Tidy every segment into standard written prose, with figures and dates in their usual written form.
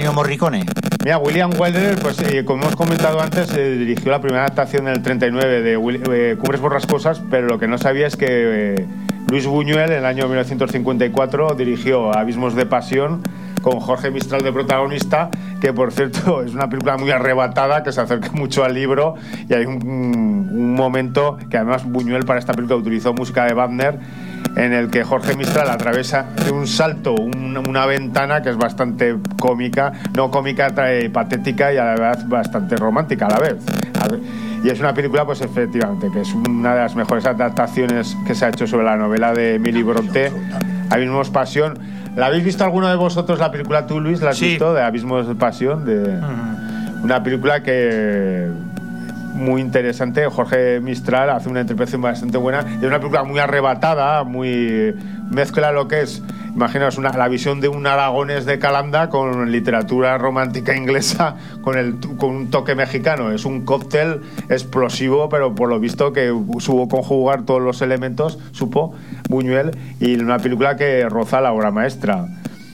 Ennio Morricone? Mira, William Wilder, pues como hemos comentado antes, dirigió la primera adaptación del 39 de Cumbres Borrascosas, pero lo que no sabía es que Luis Buñuel en el año 1954 dirigió Abismos de Pasión con Jorge Mistral de protagonista, que por cierto es una película muy arrebatada, que se acerca mucho al libro, y hay un momento que además Buñuel para esta película utilizó música de Wagner, en el que Jorge Mistral atraviesa de un salto una ventana que es bastante cómica, no cómica, patética y a la vez bastante romántica a la vez. Y es una película, pues efectivamente, que es una de las mejores adaptaciones que se ha hecho sobre la novela de Emily Brontë, Abismos de Pasión. ¿La habéis visto alguno de vosotros, la película tú, Luis? ¿La has visto? De Abismos de Pasión, una película que muy interesante. Jorge Mistral hace una interpretación bastante buena. Es una película muy arrebatada, muy mezcla lo que es, imaginaos, la visión de un Aragones de Calanda con literatura romántica inglesa con un toque mexicano. Es un cóctel explosivo, pero por lo visto que supo conjugar todos los elementos, supo Buñuel, y una película que roza la obra maestra.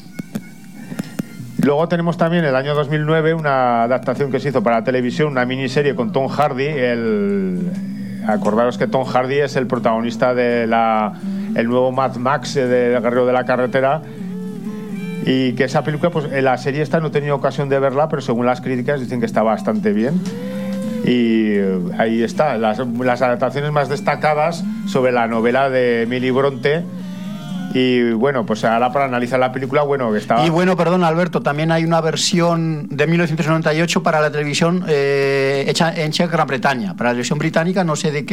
Luego tenemos también el año 2009 una adaptación que se hizo para la televisión, una miniserie con Tom Hardy. Acordaros que Tom Hardy es el protagonista de el nuevo Mad Max de Guerrero de la Carretera, y que esa película, pues en la serie esta no he tenido ocasión de verla, pero según las críticas dicen que está bastante bien. Y ahí está, las adaptaciones más destacadas sobre la novela de Emily Brontë. Y bueno, pues ahora para analizar la película, bueno, que estaba... Y bueno, perdón, Alberto, también hay una versión de 1998 para la televisión hecha en Gran Bretaña. Para la televisión británica, no sé de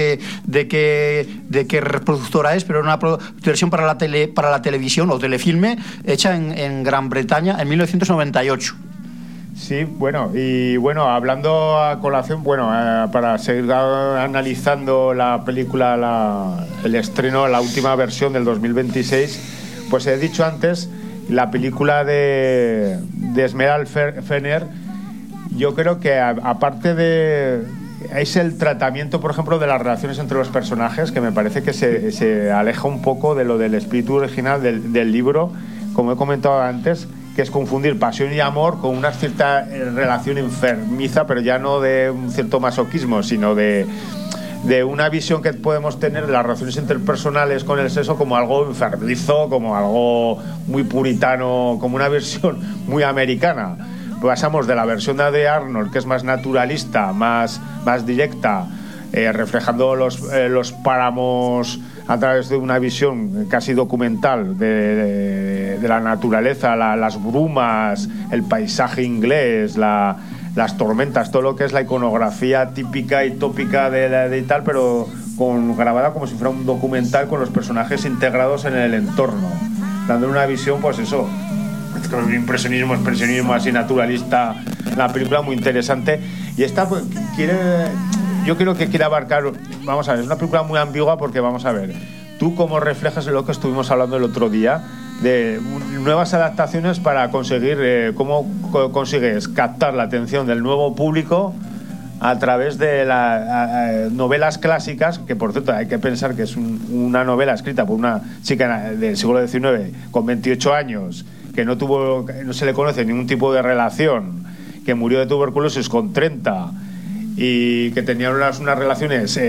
qué reproductora es, pero una versión para la televisión o telefilme hecha en Gran Bretaña en 1998. Sí, bueno, y bueno, hablando a colación, bueno, para seguir analizando la película, el estreno, la última versión del 2026, pues he dicho antes, la película de Esmeralda Fenner, yo creo que aparte de... es el tratamiento, por ejemplo, de las relaciones entre los personajes, que me parece que se aleja un poco de lo del espíritu original del libro, como he comentado antes, que es confundir pasión y amor con una cierta relación enfermiza, pero ya no de un cierto masoquismo, sino de una visión que podemos tener de las relaciones interpersonales con el sexo como algo enfermizo, como algo muy puritano, como una versión muy americana. Pasamos de la versión de Arnold, que es más naturalista, más directa, reflejando los páramos a través de una visión casi documental de la naturaleza, las brumas, el paisaje inglés, las tormentas, todo lo que es la iconografía típica y tópica de tal, pero grabada como si fuera un documental con los personajes integrados en el entorno, dando una visión, pues eso, con expresionismo así naturalista, la película muy interesante. Y esta pues, yo creo que quiere abarcar, vamos a ver, es una película muy ambigua porque vamos a ver, tú cómo reflejas lo que estuvimos hablando el otro día de nuevas adaptaciones para conseguir, cómo consigues captar la atención del nuevo público a través de las novelas clásicas, que por cierto hay que pensar que es una novela escrita por una chica del siglo XIX con 28 años, que no se le conoce ningún tipo de relación, que murió de tuberculosis con 30 y que tenía unas relaciones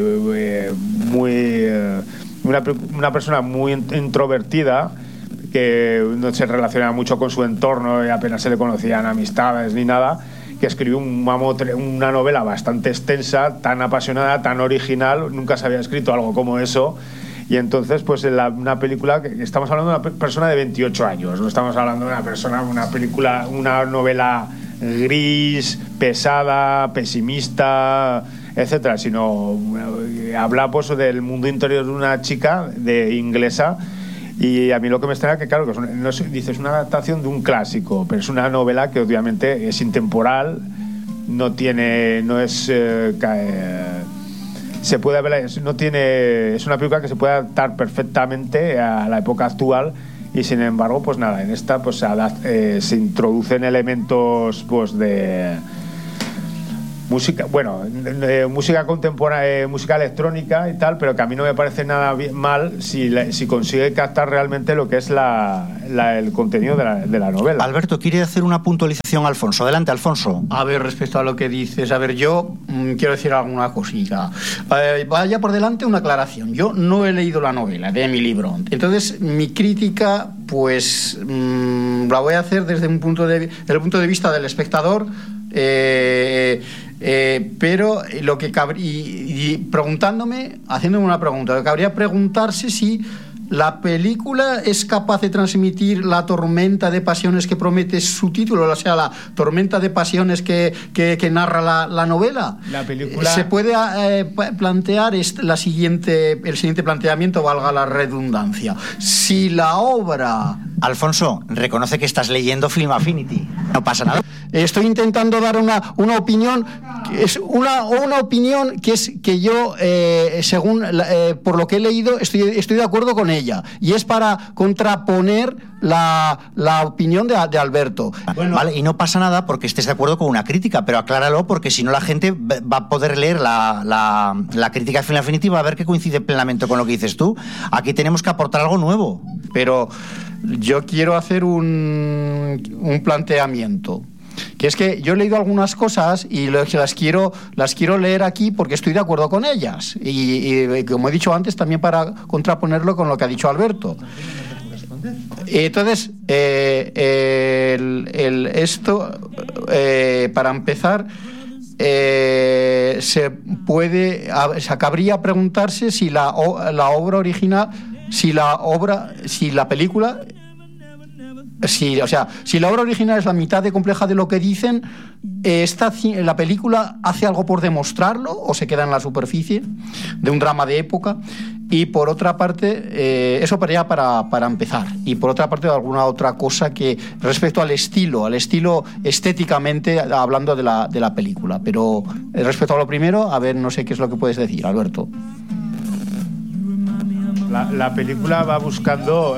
una persona muy introvertida, que no se relacionaba mucho con su entorno y apenas se le conocían amistades ni nada, que escribió una novela bastante extensa, tan apasionada, tan original, nunca se había escrito algo como eso. Y entonces, pues una película, que estamos hablando de una persona de 28 años, no estamos hablando de una novela gris, pesada, pesimista, etcétera, sino habla pues del mundo interior de una chica inglesa. Y a mí lo que me extraña que, claro, dices una adaptación de un clásico, pero es una novela que obviamente es intemporal, se puede ver, es una película que se puede adaptar perfectamente a la época actual. Y sin embargo, pues nada, en esta pues se introducen elementos pues música, bueno, música contemporánea, música electrónica y tal, pero que a mí no me parece nada mal si consigue captar realmente lo que es el contenido de la novela. Alberto, quiere hacer una puntualización, Alfonso. Adelante, Alfonso. A ver, respecto a lo que dices, a ver, yo quiero decir alguna cosita. Vaya por delante una aclaración. Yo no he leído la novela de mi libro. Entonces, mi crítica, pues, la voy a hacer desde el punto de vista del espectador. Pero lo que haciéndome una pregunta, lo que cabría preguntarse si la película es capaz de transmitir la tormenta de pasiones que promete su título, o sea, la tormenta de pasiones que narra la novela. La película... Se puede plantear el siguiente planteamiento, valga la redundancia. Si la obra... Alfonso, reconoce que estás leyendo Film Affinity. No pasa nada. Estoy intentando dar una opinión, es una opinión que yo, según por lo que he leído, estoy de acuerdo con ella, y es para contraponer la opinión de Alberto. Bueno, vale, y no pasa nada porque estés de acuerdo con una crítica, pero acláralo, porque si no la gente va a poder leer la crítica de Film Affinity, va a ver que coincide plenamente con lo que dices tú. Aquí tenemos que aportar algo nuevo. Pero yo quiero hacer un planteamiento, que es que yo he leído algunas cosas y las quiero leer aquí porque estoy de acuerdo con ellas, y como he dicho antes, también para contraponerlo con lo que ha dicho Alberto. Entonces, para empezar, cabría preguntarse si la obra original, si la obra original es la mitad de compleja de lo que dicen, ¿la película hace algo por demostrarlo o se queda en la superficie de un drama de época? Y por otra parte, eso para empezar. Y por otra parte, alguna otra cosa que respecto al estilo estéticamente, hablando de la película. Pero respecto a lo primero, a ver, no sé qué es lo que puedes decir, Alberto. La película va buscando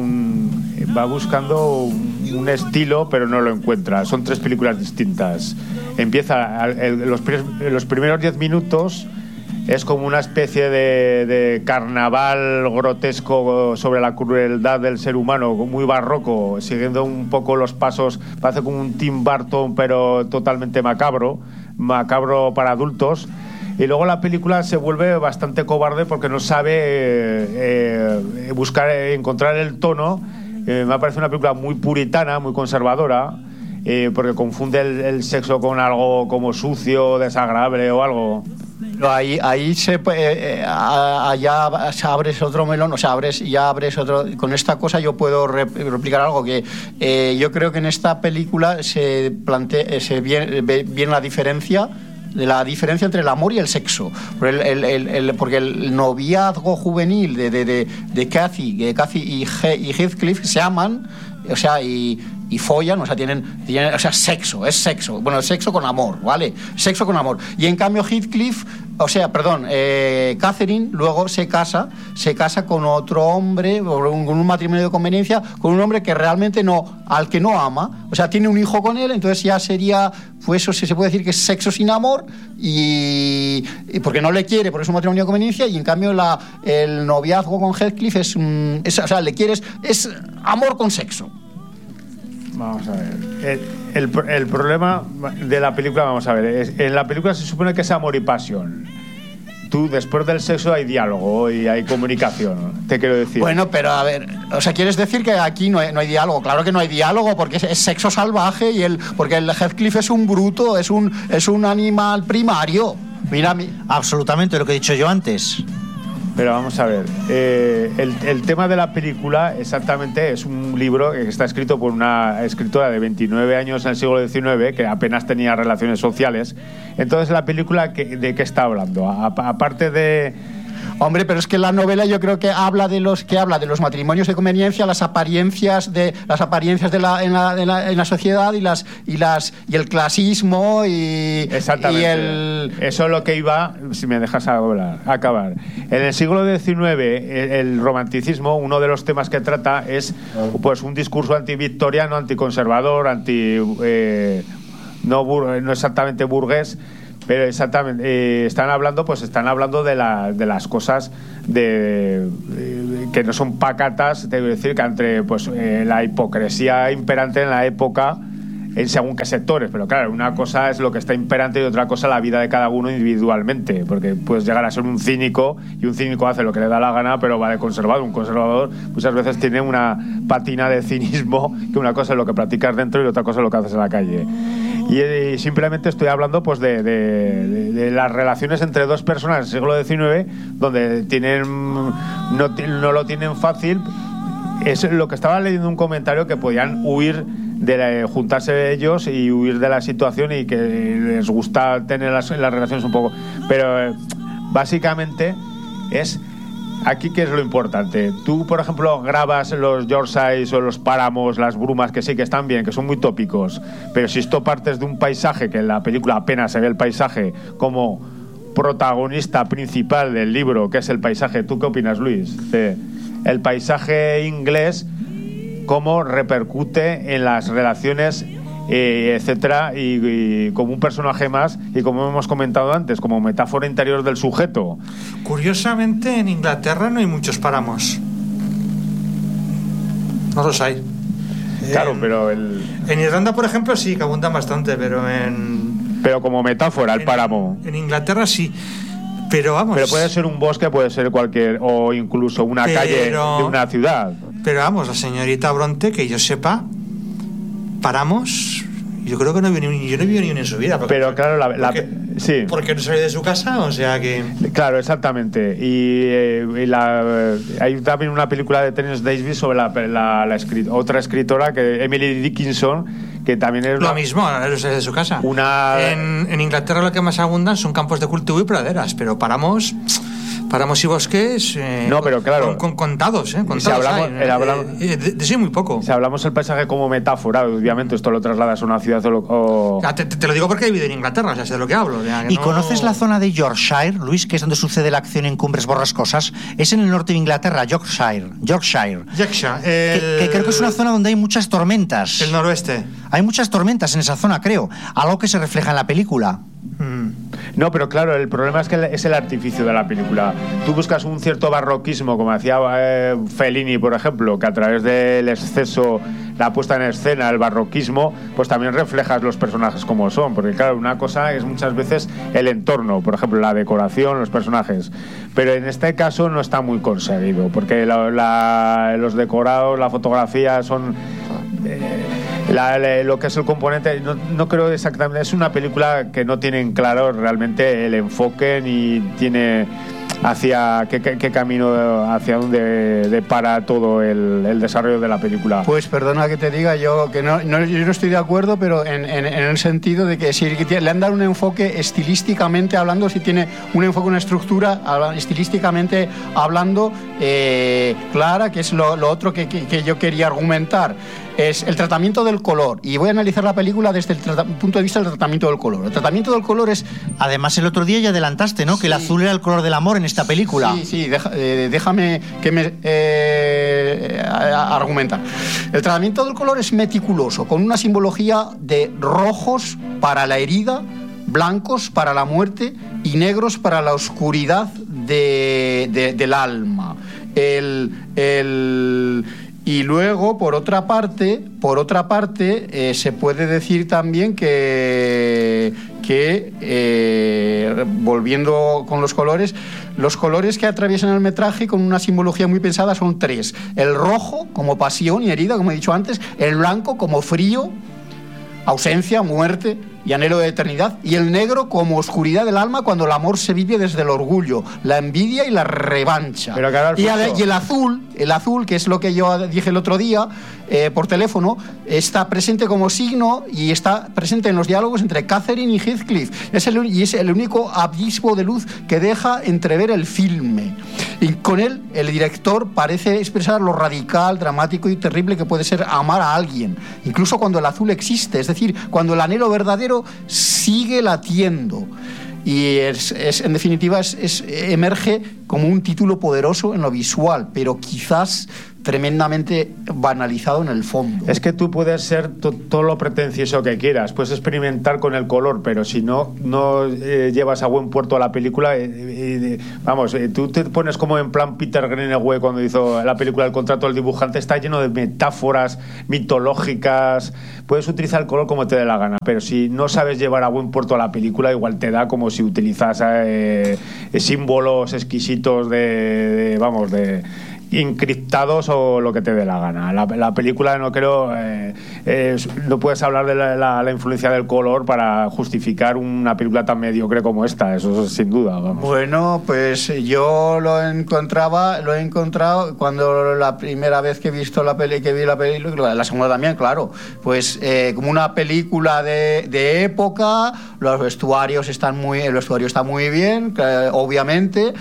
un estilo, pero no lo encuentra. Son tres películas distintas. Empieza los primeros 10 minutos es como una especie de carnaval grotesco sobre la crueldad del ser humano, muy barroco, siguiendo un poco los pasos. Parece como un Tim Burton, pero totalmente macabro para adultos. Y luego la película se vuelve bastante cobarde porque no sabe encontrar el tono. Me parece una película muy puritana, muy conservadora, porque confunde el sexo con algo como sucio, desagradable o algo. Ahí allá abres otro melón, o sea, abres otro. Con esta cosa yo puedo replicar algo que yo creo que en esta película se ve bien la diferencia entre el amor y el sexo, porque el noviazgo juvenil de Cathy y Heathcliff se aman, o sea, y follan, o sea, tienen, o sea, sexo, es sexo, bueno, sexo con amor, ¿vale? Sexo con amor. Y en cambio Catherine luego se casa con otro hombre, con un matrimonio de conveniencia, con un hombre que realmente al que no ama, o sea, tiene un hijo con él, entonces ya sería, pues eso se puede decir que es sexo sin amor, y porque no le quiere, porque es un matrimonio de conveniencia, y en cambio el noviazgo con Heathcliff o sea, le quieres, es amor con sexo. Vamos a ver. El problema de la película, vamos a ver, en la película se supone que es amor y pasión. Tú, después del sexo hay diálogo y hay comunicación, te quiero decir. Bueno, pero a ver, o sea, ¿quieres decir que aquí no hay diálogo? Claro que no hay diálogo, porque es sexo salvaje, porque el Heathcliff es un bruto, es un animal primario. Mira, absolutamente lo que he dicho yo antes. Pero vamos a ver, el tema de la película exactamente es un libro que está escrito por una escritora de 29 años en el siglo XIX que apenas tenía relaciones sociales. Entonces, ¿la película ¿de qué está hablando? Aparte de... Hombre, pero es que la novela yo creo que habla de los matrimonios de conveniencia, las apariencias en la sociedad y el clasismo y exactamente. Eso es lo que iba, si me dejas acabar. En el siglo XIX el romanticismo, uno de los temas que trata es pues un discurso antivictoriano, anticonservador, no exactamente burgués, Pero exactamente, están hablando de las cosas que no son pacatas, te quiero decir, que entre pues la hipocresía imperante en la época en según qué sectores, pero claro, una cosa es lo que está imperante y otra cosa la vida de cada uno individualmente, porque puedes llegar a ser un cínico y un cínico hace lo que le da la gana, pero va de conservador. Un conservador muchas veces tiene una patina de cinismo, que una cosa es lo que practicas dentro y otra cosa es lo que haces en la calle. Y simplemente estoy hablando pues de las relaciones entre dos personas del siglo XIX, donde no lo tienen fácil. Es lo que estaba leyendo, un comentario que podían huir de juntarse ellos y huir de la situación, y que les gusta tener las relaciones un poco, pero básicamente es aquí que es lo importante. Tú, por ejemplo, grabas los Yorkshires o los páramos, las brumas, que sí que están bien, que son muy tópicos, pero si esto partes de un paisaje, que en la película apenas se ve el paisaje como protagonista principal del libro, que es el paisaje. ¿Tú qué opinas, Luis? El paisaje inglés, cómo repercute en las relaciones, etcétera, y como un personaje más, y como hemos comentado antes, como metáfora interior del sujeto. Curiosamente, en Inglaterra no hay muchos páramos. No los hay. Claro, pero en Irlanda, por ejemplo, sí, que abundan bastante, pero pero como metáfora, el páramo. En Inglaterra sí. Pero vamos. Pero puede ser un bosque, puede ser cualquier, o incluso una calle de una ciudad. Pero vamos, la señorita Bronte, que yo sepa, páramos, yo creo que no vivió ni uno en su vida. Pero claro, sí. Porque no salió de su casa, o sea que... Claro, exactamente. Hay también una película de Terence Davies sobre otra escritora, que Emily Dickinson, que también es... Lo mismo, no sale de su casa. En Inglaterra lo que más abundan son campos de cultivo y praderas, pero páramos y bosques, no, pero claro, contados, contados. Si hablamos, de sí, muy poco. Si hablamos el paisaje como metáfora, obviamente esto lo trasladas a una ciudad o... Te lo digo porque he vivido en Inglaterra, o sea, sé de lo que hablo. ¿Y conoces la zona de Yorkshire, Luis, que es donde sucede la acción en Cumbres Borrascosas? Es en el norte de Inglaterra, Yorkshire. Que creo que es una zona donde hay muchas tormentas. El noroeste. Hay muchas tormentas en esa zona, creo. Algo que se refleja en la película. No, pero claro, el problema es que es el artificio de la película. Tú buscas un cierto barroquismo, como hacía Fellini, por ejemplo, que a través del exceso, la puesta en escena, el barroquismo, pues también reflejas los personajes como son, porque claro, una cosa es muchas veces el entorno, por ejemplo, la decoración, los personajes, pero en este caso no está muy conseguido, porque los decorados, la fotografía son... lo que es el componente, no creo exactamente, es una película que no tiene en claro realmente el enfoque, ni tiene hacia qué camino, hacia dónde depara todo el desarrollo de la película. Pues perdona que te diga, yo no estoy de acuerdo, pero en el sentido de que si le han dado un enfoque estilísticamente hablando, si tiene un enfoque, una estructura estilísticamente hablando clara, que es lo otro que yo quería argumentar. Es el tratamiento del color, y voy a analizar la película desde el punto de vista del tratamiento del color. El tratamiento del color es... Además, el otro día ya adelantaste, ¿no? Sí. Que el azul era el color del amor en esta película. Sí, déjame que me argumentar. El tratamiento del color es meticuloso, con una simbología de rojos para la herida, blancos para la muerte y negros para la oscuridad del alma. Y luego, por otra parte, se puede decir también que volviendo con los colores que atraviesan el metraje con una simbología muy pensada son tres: el rojo como pasión y herida, como he dicho antes; el blanco como frío, ausencia, muerte y anhelo de eternidad; y el negro como oscuridad del alma, cuando el amor se vive desde el orgullo, la envidia y la revancha. Pero y el azul, que es lo que yo dije el otro día por teléfono, está presente como signo y está presente en los diálogos entre Catherine y Heathcliff. Es el único abismo de luz que deja entrever el filme. Y con él, el director parece expresar lo radical, dramático y terrible que puede ser amar a alguien, incluso cuando el azul existe, es decir, cuando el anhelo verdadero sigue latiendo. Y en definitiva emerge como un título poderoso en lo visual, pero quizás tremendamente banalizado en el fondo. Es que tú puedes ser todo lo pretencioso que quieras, puedes experimentar con el color, pero si no llevas a buen puerto a la película, vamos, tú te pones como en plan Peter Greenaway cuando hizo la película El contrato del dibujante, está lleno de metáforas mitológicas, puedes utilizar el color como te dé la gana, pero si no sabes llevar a buen puerto a la película, igual te da como si utilizas símbolos exquisitos de encriptados o lo que te dé la gana. La película no creo, no puedes hablar de la influencia del color para justificar una película tan mediocre como esta, eso sin duda, vamos. Bueno, pues yo lo he encontrado cuando la primera vez que vi la película, la segunda también, claro, pues como una película de época, el vestuario está muy bien, obviamente,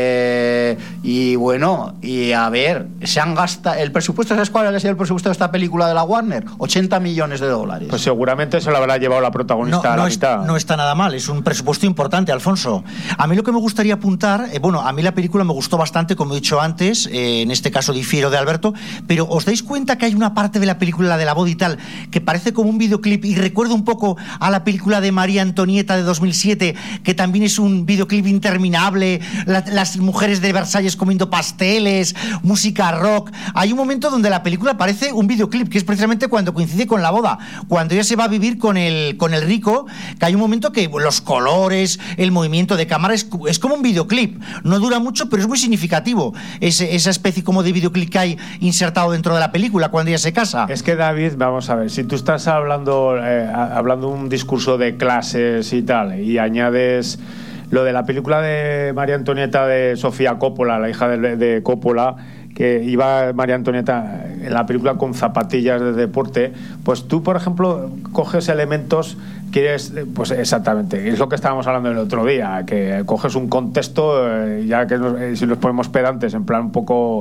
y bueno, y a ver, se han gastado el presupuesto. ¿Sabes cuál ha sido el presupuesto de esta película de la Warner? 80 millones de dólares. Pues seguramente se lo habrá llevado la protagonista a la mitad. No está nada mal, es un presupuesto importante, Alfonso. A mí lo que me gustaría apuntar, a mí la película me gustó bastante, como he dicho antes, en este caso difiero de Alberto, pero ¿os dais cuenta que hay una parte de la película, la de la boda y tal, que parece como un videoclip y recuerda un poco a la película de María Antonieta de 2007, que también es un videoclip interminable, las mujeres de Versalles comiendo pasteles, música rock? Hay un momento donde la película parece un videoclip, que es precisamente cuando coincide con la boda, cuando ella se va a vivir con el rico, que hay un momento que los colores, el movimiento de cámara es como un videoclip, no dura mucho, pero es muy significativo esa especie como de videoclip que hay insertado dentro de la película cuando ella se casa. Es que, David, vamos a ver, si tú estás hablando un discurso de clases y tal, y añades lo de la película de María Antonieta de Sofía Coppola, la hija de Coppola, que iba María Antonieta en la película con zapatillas de deporte, pues tú, por ejemplo, coges elementos, pues exactamente, es lo que estábamos hablando el otro día, que coges un contexto, ya que si nos ponemos pedantes, en plan un poco...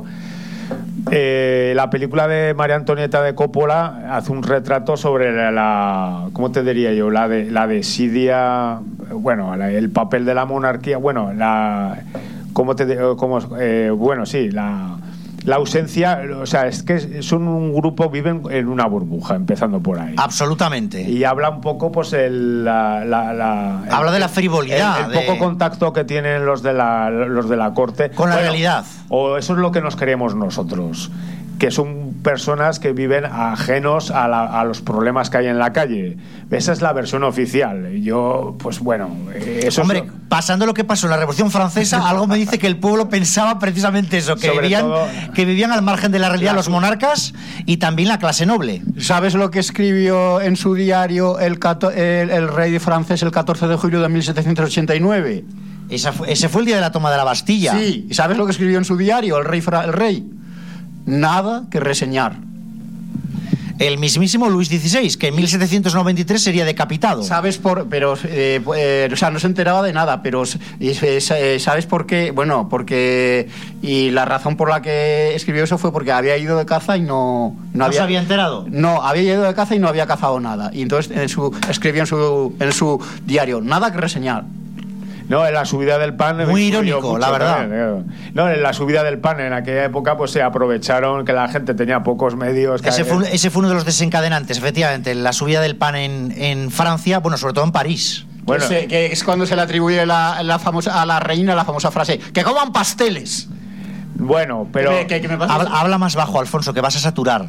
la película de María Antonieta de Coppola hace un retrato sobre ¿cómo te diría yo? La desidia, bueno, el papel de la monarquía, bueno, la ausencia, o sea, es que son un grupo, viven en una burbuja, empezando por ahí. Absolutamente. Y habla un poco, pues, habla de la frivolidad. El poco contacto que tienen los de la corte. Con la realidad. O eso es lo que nos creemos nosotros, que son personas que viven ajenos a los problemas que hay en la calle. Esa es la versión oficial. Yo, pues bueno, eso... Hombre, pasando lo que pasó en la Revolución Francesa, algo me dice que el pueblo pensaba precisamente eso, que vivían al margen de la realidad los monarcas y también la clase noble. ¿Sabes lo que escribió en su diario el rey francés el 14 de julio de 1789? Ese fue el día de la toma de la Bastilla. Sí, ¿y sabes lo que escribió en su diario el rey? Nada que reseñar. El mismísimo Luis XVI, que en 1793 sería decapitado. ¿Sabes o sea, no se enteraba de nada, pero ¿sabes por qué? Bueno, porque... Y la razón por la que escribió eso fue porque había ido de caza y no se había enterado. No, había ido de caza y no había cazado nada. Y entonces escribió en su diario, nada que reseñar. No, en la subida del pan... Muy irónico, la verdad. También. No, en la subida del pan, en aquella época, pues se aprovecharon que la gente tenía pocos medios. Ese fue uno de los desencadenantes, efectivamente, la subida del pan en Francia, bueno, sobre todo en París. Bueno, que es cuando se le atribuye la famosa, a la reina la famosa frase, ¡que coman pasteles! Bueno, pero... Habla más bajo, Alfonso, que vas a saturar.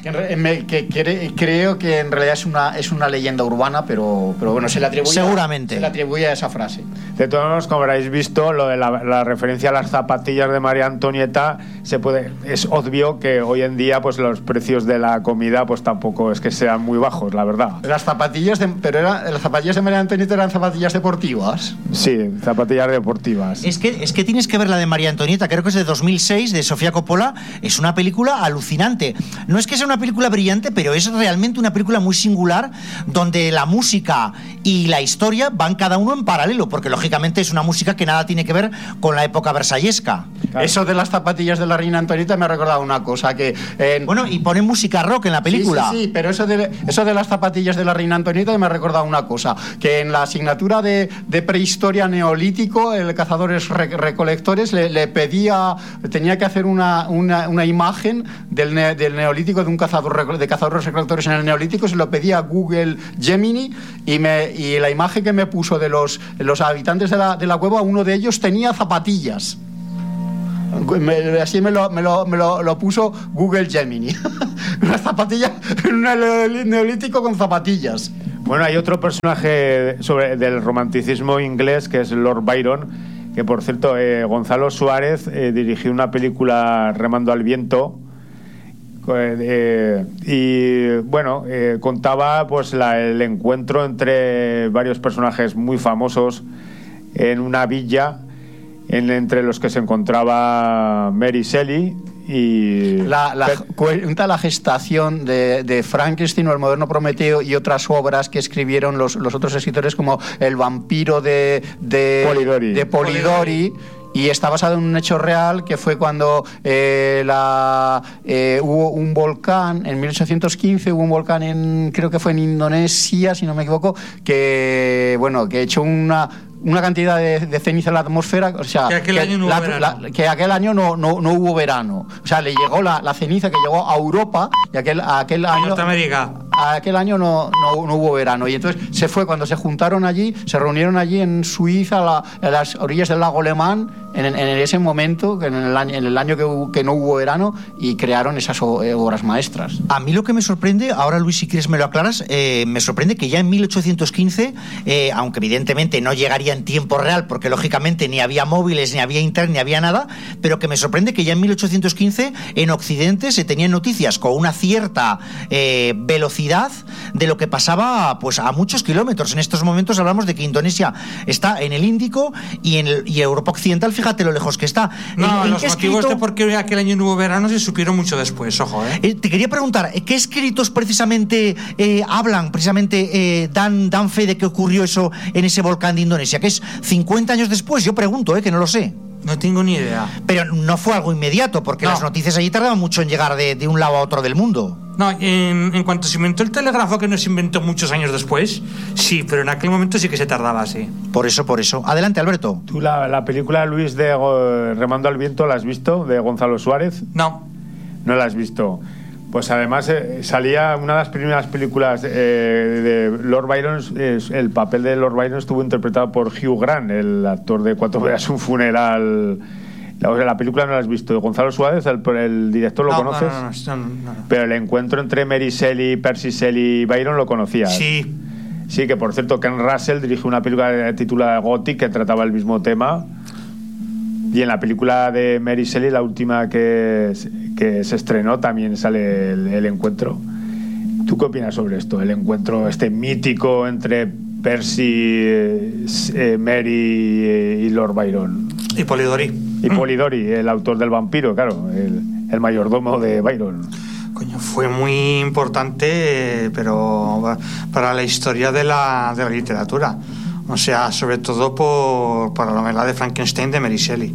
Creo que en realidad es una leyenda urbana, pero bueno, se le atribuye a esa frase. De todos modos, como habréis visto, lo de la referencia a las zapatillas de María Antonieta, es obvio que hoy en día pues los precios de la comida pues tampoco es que sean muy bajos, la verdad. Las zapatillas de María Antonieta eran zapatillas deportivas. Sí, zapatillas deportivas. Es que tienes que ver la de María Antonieta, creo que es de 2006, de Sofía Coppola. Es una película alucinante. No es que sea una película brillante, pero es realmente una película muy singular, donde la música y la historia van cada uno en paralelo, porque lógicamente es una música que nada tiene que ver con la época versallesca. Claro. Eso de las zapatillas de la reina Antonieta me ha recordado una cosa, que... Bueno, y ponen música rock en la película. Sí, pero eso de las zapatillas de la reina Antonieta me ha recordado una cosa, que en la asignatura de prehistoria neolítico, el cazadores recolectores le pedía, tenía que hacer una imagen del neolítico, de un de cazadores recolectores en el neolítico, se lo pedía a Google Gemini, y la imagen que me puso de los habitantes de la cueva, uno de ellos tenía zapatillas. Así me lo puso Google Gemini. Una zapatilla, un neolítico con zapatillas. Bueno, hay otro personaje del romanticismo inglés, que es Lord Byron, que por cierto, Gonzalo Suárez dirigió una película, Remando al viento, y bueno, contaba pues el encuentro entre varios personajes muy famosos en una villa, entre los que se encontraba Mary Shelley y cuenta la gestación de Frankenstein o el moderno Prometeo y otras obras que escribieron los otros escritores, como El vampiro de Polidori. Y está basado en un hecho real, que fue cuando hubo un volcán en 1815, hubo un volcán creo que fue en Indonesia, si no me equivoco, que echó una cantidad de ceniza en la atmósfera, o sea, que aquel año no hubo verano. Que aquel año no hubo verano, o sea, le llegó la ceniza, que llegó a Europa, y aquel año Norteamérica. Aquel año no hubo verano, y entonces cuando se juntaron allí, se reunieron allí en Suiza, a las orillas del lago Le Mans, en ese momento, en el año que no hubo verano, y crearon esas obras maestras. A mí lo que me sorprende, ahora Luis, si quieres me lo aclaras, me sorprende que ya en 1815, aunque evidentemente no llegaría en tiempo real, porque lógicamente ni había móviles, ni había internet, ni había nada, pero que me sorprende que ya en 1815 en Occidente se tenían noticias con una cierta velocidad de lo que pasaba pues a muchos kilómetros. En estos momentos hablamos de que Indonesia está en el Índico y Europa Occidental, fíjate lo lejos que está. No, los motivos de por qué aquel año no hubo verano se supieron mucho después, ojo. Te quería preguntar, ¿qué escritos precisamente dan fe de que ocurrió eso en ese volcán de Indonesia? Que es 50 años después, yo pregunto, que no lo sé. No tengo ni idea. Pero no fue algo inmediato, porque las noticias allí tardaban mucho en llegar de un lado a otro del mundo. No, en cuanto se inventó el telégrafo, que no se inventó muchos años después, sí, pero en aquel momento sí que se tardaba, sí. Por eso. Adelante, Alberto. ¿Tú la película, Luis, de Remando al viento, la has visto, de Gonzalo Suárez? No. No la has visto. Pues además salía una de las primeras películas de Lord Byron. El papel de Lord Byron estuvo interpretado por Hugh Grant, el actor de Cuatro veras un funeral. La película no la has visto. Gonzalo Suárez, el director, ¿lo conoces? No. Pero el encuentro entre Mary Shelley, Percy Shelley y Byron lo conocías. Sí. Sí, que por cierto Ken Russell dirigió una película titulada Gothic, que trataba el mismo tema. Y en la película de Mary Shelley, la última que se estrenó, también sale el encuentro. ¿Tú qué opinas sobre esto? El encuentro mítico entre Percy, Mary y Lord Byron. Y Polidori. Y Polidori, el autor del vampiro, claro, el mayordomo de Byron. Coño, fue muy importante, pero para la historia de la literatura. O sea, sobre todo por la novela de Frankenstein de Mary Shelley.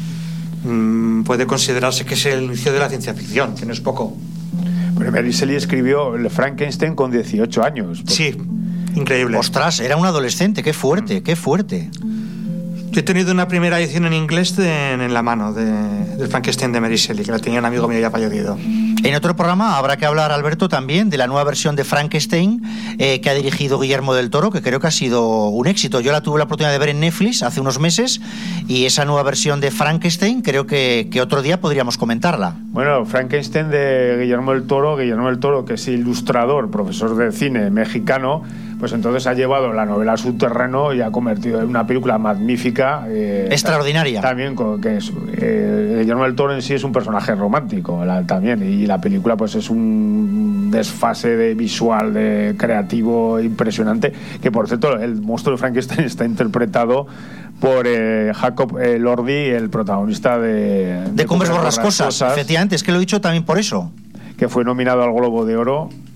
Puede considerarse que es el inicio de la ciencia ficción, que no es poco. Pero Mary Shelley escribió Frankenstein con 18 años. Sí, increíble. Ostras, era un adolescente, qué fuerte. Yo he tenido una primera edición en inglés en la mano del Frankenstein de Mary Shelley, que la tenía un amigo mío ya fallecido. En otro programa habrá que hablar, Alberto, también de la nueva versión de Frankenstein que ha dirigido Guillermo del Toro, que creo que ha sido un éxito. Yo la tuve la oportunidad de ver en Netflix hace unos meses, y esa nueva versión de Frankenstein creo que otro día podríamos comentarla. Bueno, Frankenstein de Guillermo del Toro, que es ilustrador, profesor de cine mexicano, pues entonces ha llevado la novela a su terreno y ha convertido en una película magnífica. Extraordinaria. También, Guillermo del Toro en sí es un personaje romántico también, y la película pues es un desfase visual, creativo, impresionante, que por cierto el monstruo de Frankenstein está interpretado por Jacob Elordi, el protagonista de Cumbres Borrascosas. Efectivamente, es que lo he dicho también por eso. Que fue nominado al Globo de Oro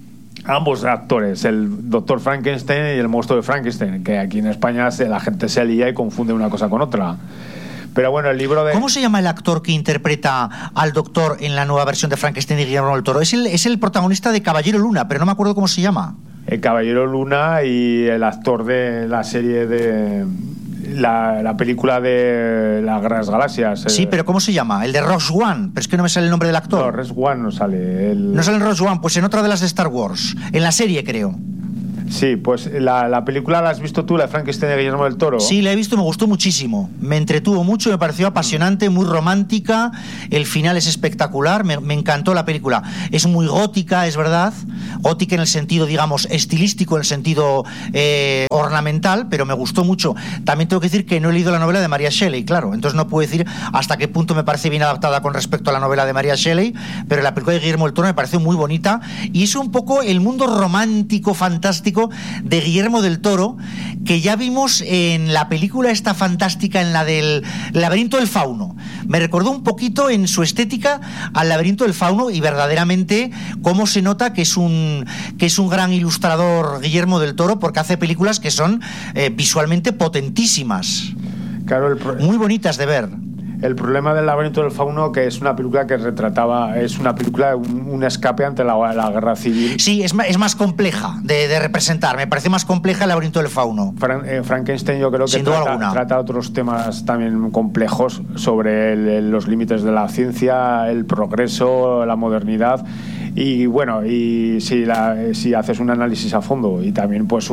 ambos actores, el Dr. Frankenstein y el monstruo de Frankenstein, que aquí en España la gente se lía y confunde una cosa con otra. Pero bueno, el libro de... ¿Cómo se llama el actor que interpreta al doctor en la nueva versión de Frankenstein de Guillermo del Toro? Es el protagonista de Caballero Luna, pero no me acuerdo cómo se llama. El Caballero Luna y el actor de la serie de... La película de las Grandes Galaxias. Sí, pero ¿cómo se llama? El de Rogue One, pero es que no me sale el nombre del actor. No, Rogue One no sale. No sale en Rogue One, pues en otra de las de Star Wars. En la serie, creo. Sí, pues la película la has visto tú, la de Frankenstein de Guillermo del Toro. Sí, la he visto y me gustó muchísimo. Me entretuvo mucho, me pareció apasionante, muy romántica. El final es espectacular, me encantó la película. Es muy gótica, es verdad. Gótica en el sentido, digamos, estilístico, en el sentido ornamental, pero me gustó mucho. También tengo que decir que no he leído la novela de Maria Shelley, claro. Entonces no puedo decir hasta qué punto me parece bien adaptada con respecto a la novela de Maria Shelley, pero la película de Guillermo del Toro me pareció muy bonita. Y es un poco el mundo romántico, fantástico de Guillermo del Toro, que ya vimos en la película esta fantástica, en la del Laberinto del Fauno. Me recordó un poquito en su estética al Laberinto del Fauno, y verdaderamente cómo se nota que es un gran ilustrador Guillermo del Toro, porque hace películas que son visualmente potentísimas. Claro, muy bonitas de ver. El problema del Laberinto del Fauno, que es una película que retrataba, es una película, un escape ante la guerra civil. Sí, es más compleja de representar. Me parece más compleja el Laberinto del Fauno. Frankenstein yo creo que trata otros temas también complejos sobre los límites de la ciencia, el progreso, la modernidad. Y bueno, y si haces un análisis a fondo y también pues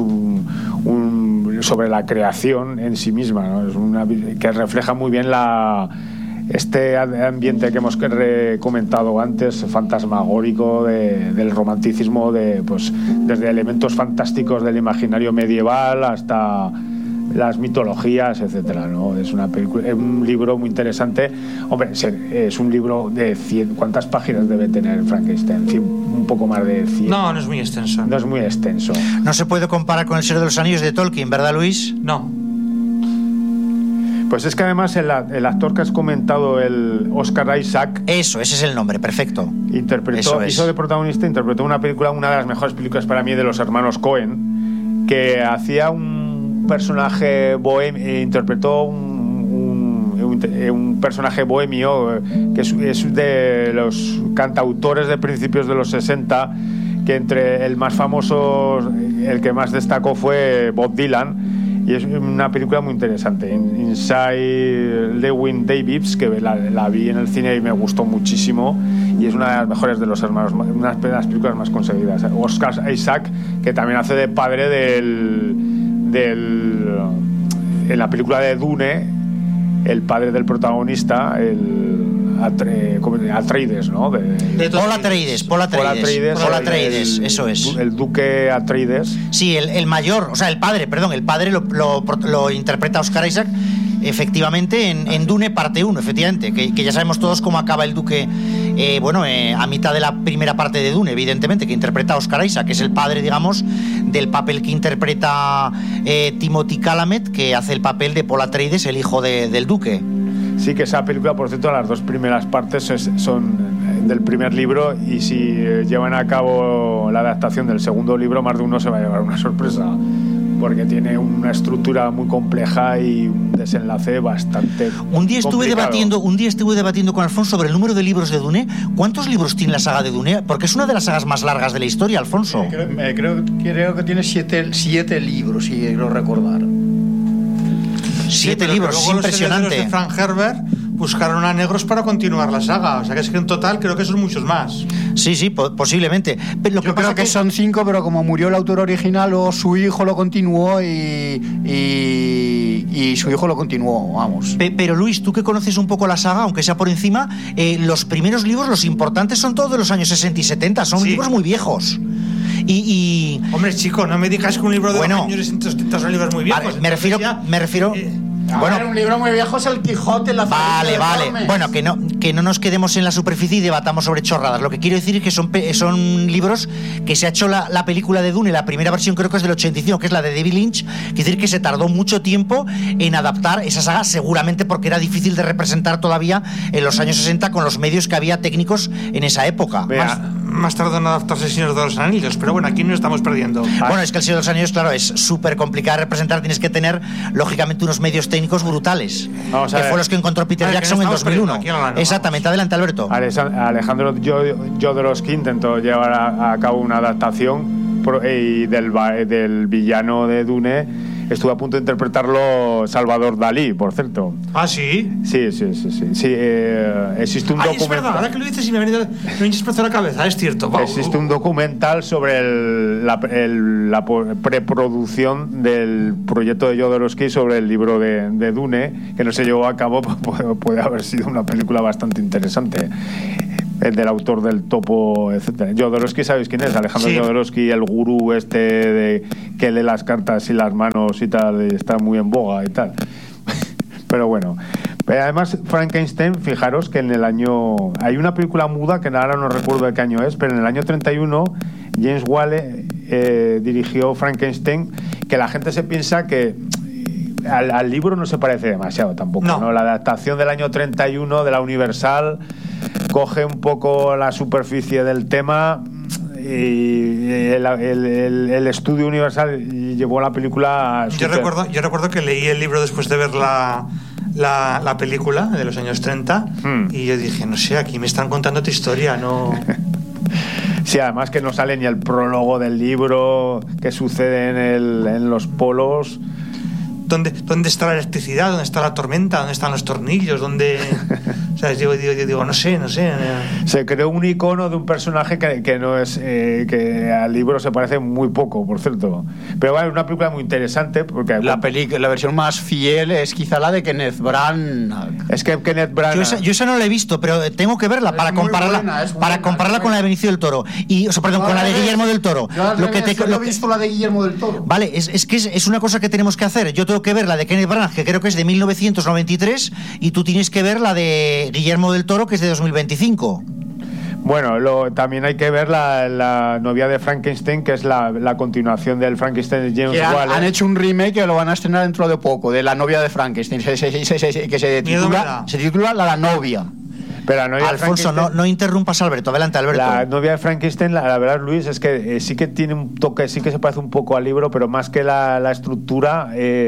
sobre la creación en sí misma, ¿no? Que refleja muy bien este ambiente que hemos comentado antes, fantasmagórico del romanticismo, pues desde elementos fantásticos del imaginario medieval hasta las mitologías, etcétera, ¿no? Es un libro muy interesante. Hombre, es un libro de 100. ¿Cuántas páginas debe tener Frankenstein? Un poco más de 100. No es muy extenso. No es muy extenso. No se puede comparar con El Señor de los Anillos de Tolkien, ¿verdad, Luis? No. Pues es que además el actor que has comentado, el Oscar Isaac... Ese es el nombre, perfecto. Hizo de protagonista, interpretó una de las mejores películas para mí de los hermanos Coen, que hacía un personaje bohemio, interpretó un personaje bohemio que es de los cantautores de principios de los 60, que entre el más famoso, el que más destacó fue Bob Dylan. Y es una película muy interesante, Inside Llewyn Davis, que la vi en el cine y me gustó muchísimo, y es una de las mejores de los hermanos, una de las películas más conseguidas. Oscar Isaac, que también hace de padre en la película de Dune, el padre del protagonista, Atreides, ¿no? Paul Atreides, eso es. El duque Atreides. Sí, el mayor, o sea, el padre lo interpreta Oscar Isaac, efectivamente, en Dune parte 1, efectivamente, que ya sabemos todos cómo acaba el duque, a mitad de la primera parte de Dune, evidentemente, que interpreta Oscar Isaac, que es el padre, digamos, del papel que interpreta Timothy Chalamet, que hace el papel de Paul Atreides, el hijo del duque. Sí, que esa película, por cierto, las dos primeras partes son del primer libro, y si llevan a cabo la adaptación del segundo libro, más de uno se va a llevar una sorpresa, porque tiene una estructura muy compleja y un desenlace bastante Un día estuve debatiendo con Alfonso sobre el número de libros de Dune. ¿Cuántos libros tiene la saga de Dune? Porque es una de las sagas más largas de la historia, Alfonso. Creo que tiene siete libros, si quiero recordar. 7 libros, es impresionante. Los de Frank Herbert buscaron a negros para continuar la saga, o sea que es que en total creo que son muchos más. Sí, posiblemente. Pero yo creo que son 5, pero como murió el autor original, o su hijo lo continuó y su hijo lo continuó, vamos. Pero Luis, tú que conoces un poco la saga, aunque sea por encima, los primeros libros, los importantes, son todos de los años 60 y 70, son libros muy viejos. Hombre, chico, no me digas que un libro de los años 60 son libros muy viejos. Me refiero un libro muy viejo es El Quijote, la Vale. Bueno, que no nos quedemos en la superficie y debatamos sobre chorradas. Lo que quiero decir es que son libros que se ha hecho la película de Dune, la primera versión creo que es del 85, que es la de David Lynch. Quiere decir que se tardó mucho tiempo en adaptar esa saga, seguramente porque era difícil de representar todavía en los años 60 con los medios que había técnicos en esa época. más tardó en adaptarse el Señor de los Anillos, pero bueno, aquí no estamos perdiendo. Bueno, es que el Señor de los Anillos, claro, es súper complicado de representar, tienes que tener, lógicamente, unos medios técnicos brutales, que fue los que encontró Peter Jackson en 2001. Exactamente, adelante, Alberto. Alejandro Jodorowsky intentó llevar a cabo una adaptación y del villano de Dune estuvo a punto de interpretarlo Salvador Dalí, por cierto. ¿Ah, sí? Sí. Existe un documental. Es verdad, ahora que lo dices y me ha venido a la cabeza, es cierto. Wow. Existe un documental sobre la preproducción del proyecto de Jodorowsky sobre el libro de Dune, que no se llevó a cabo, puede haber sido una película bastante interesante. El del autor del Topo, etcétera. Jodorowsky, ¿sabéis quién es? Alejandro Jodorowsky, el gurú que lee las cartas y las manos y tal, y está muy en boga y tal. Pero bueno. Además, Frankenstein, fijaros que en el año... Hay una película muda que ahora no recuerdo de qué año es, pero en el año 31 James Whale dirigió Frankenstein, que la gente se piensa que al libro no se parece demasiado tampoco, ¿no? La adaptación del año 31 de la Universal coge un poco la superficie del tema y el estudio Universal llevó la película a yo recuerdo que leí el libro después de ver la película de los años 30 y yo dije, no sé, aquí me están contando otra historia, no... Sí, además que no sale ni el prólogo del libro, que sucede en los polos. ¿Dónde está la electricidad? ¿Dónde está la tormenta? ¿Dónde están los tornillos? ¿Dónde...? ¿Sabes? Yo digo, no sé. Se creó un icono de un personaje que no es... que al libro se parece muy poco, por cierto. Pero bueno, es una película muy interesante porque... La versión más fiel es quizá la de Kenneth Branagh. Es que Kenneth Branagh... Yo esa no la he visto, pero tengo que verla para compararla con la de Benicio del Toro. Con la de Guillermo del Toro. Yo he visto la de Guillermo del Toro. Vale, es que es una cosa que tenemos que hacer. Yo tengo que ver la de Kenneth Branagh, que creo que es de 1993, y tú tienes que ver la de Guillermo del Toro, que es de 2025. Bueno, también hay que ver la novia de Frankenstein, que es la continuación del Frankenstein de James Whale. Han hecho un remake que lo van a estrenar dentro de poco, de la novia de Frankenstein, que se titula La novia. Pero Alfonso, no interrumpas a Alberto. Adelante, Alberto. La novia de Frankenstein, la verdad, Luis, es que sí que tiene un toque, sí que se parece un poco al libro, pero más que la estructura...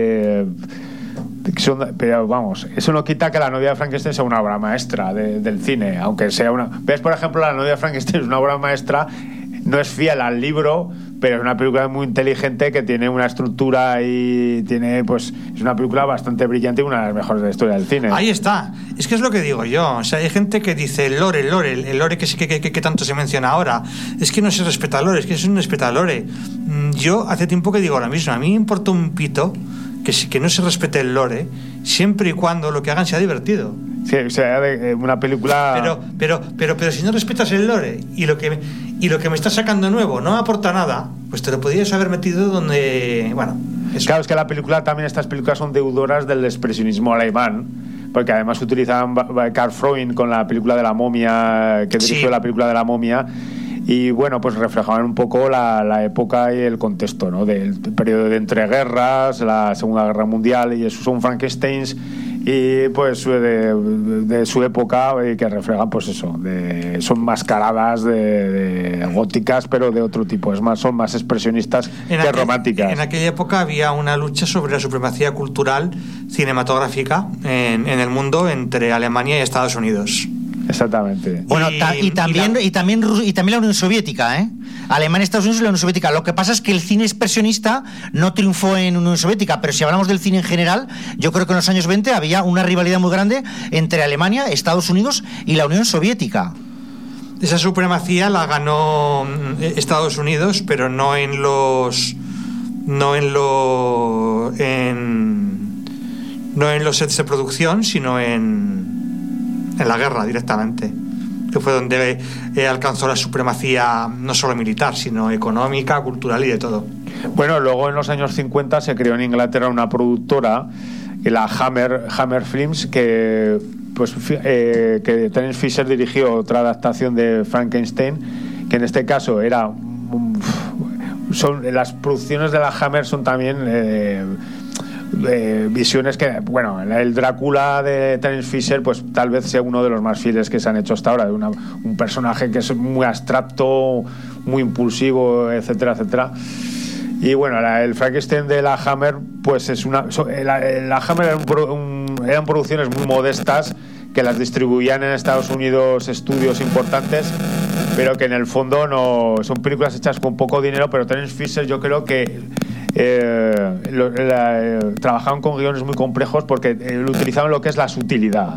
pero vamos, eso no quita que la novia de Frankenstein sea una obra maestra del cine, aunque sea una... ¿Ves? Por ejemplo, la novia de Frankenstein es una obra maestra, no es fiel al libro, pero es una película muy inteligente que tiene una estructura y tiene, pues, es una película bastante brillante y una de las mejores de la historia del cine. Ahí está. Es que es lo que digo yo. O sea, hay gente que dice el lore que tanto se menciona ahora. Es que no se respeta el lore, es que es un respeta el lore. Yo hace tiempo que digo ahora mismo, a mí me importa un pito que no se respete el lore, siempre y cuando lo que hagan sea divertido. Sí, o sea, una película... Pero si no respetas el lore y lo que me estás sacando nuevo no aporta nada, pues te lo podrías haber metido donde... Bueno, eso. Claro, es que estas películas son deudoras del expresionismo alemán, porque además utilizaban Karl Freund con la película de la momia, que dirigió la película de la momia, y bueno, pues reflejaban un poco la época y el contexto, ¿no? Del periodo de entreguerras, la Segunda Guerra Mundial, y esos son Frankensteins y pues de su época, que reflejan pues eso, son mascaradas de góticas, pero de otro tipo, son más expresionistas que románticas. En aquella época había una lucha sobre la supremacía cultural cinematográfica en el mundo entre Alemania y Estados Unidos. Exactamente. Bueno, y también la Unión Soviética, ¿eh? Alemania, Estados Unidos y la Unión Soviética. Lo que pasa es que el cine expresionista no triunfó en Unión Soviética, pero si hablamos del cine en general, yo creo que en los años 20 había una rivalidad muy grande entre Alemania, Estados Unidos y la Unión Soviética. Esa supremacía la ganó Estados Unidos, pero no en los sets de producción, sino en la guerra directamente, que fue donde alcanzó la supremacía no solo militar, sino económica, cultural y de todo. Bueno, luego en los años 50 se creó en Inglaterra una productora, la Hammer Films, que Terence Fisher dirigió otra adaptación de Frankenstein, que en este caso las producciones de la Hammer son también visiones que, bueno, el Drácula de Terence Fisher pues tal vez sea uno de los más fieles que se han hecho hasta ahora, de un personaje que es muy abstracto, muy impulsivo, etcétera, etcétera. Y bueno, el Frankenstein de la Hammer pues es la Hammer eran producciones muy modestas que las distribuían en Estados Unidos estudios importantes, pero que en el fondo no son películas hechas con poco dinero. Pero Terence Fisher, yo creo que trabajaban con guiones muy complejos porque utilizaban lo que es la sutilidad.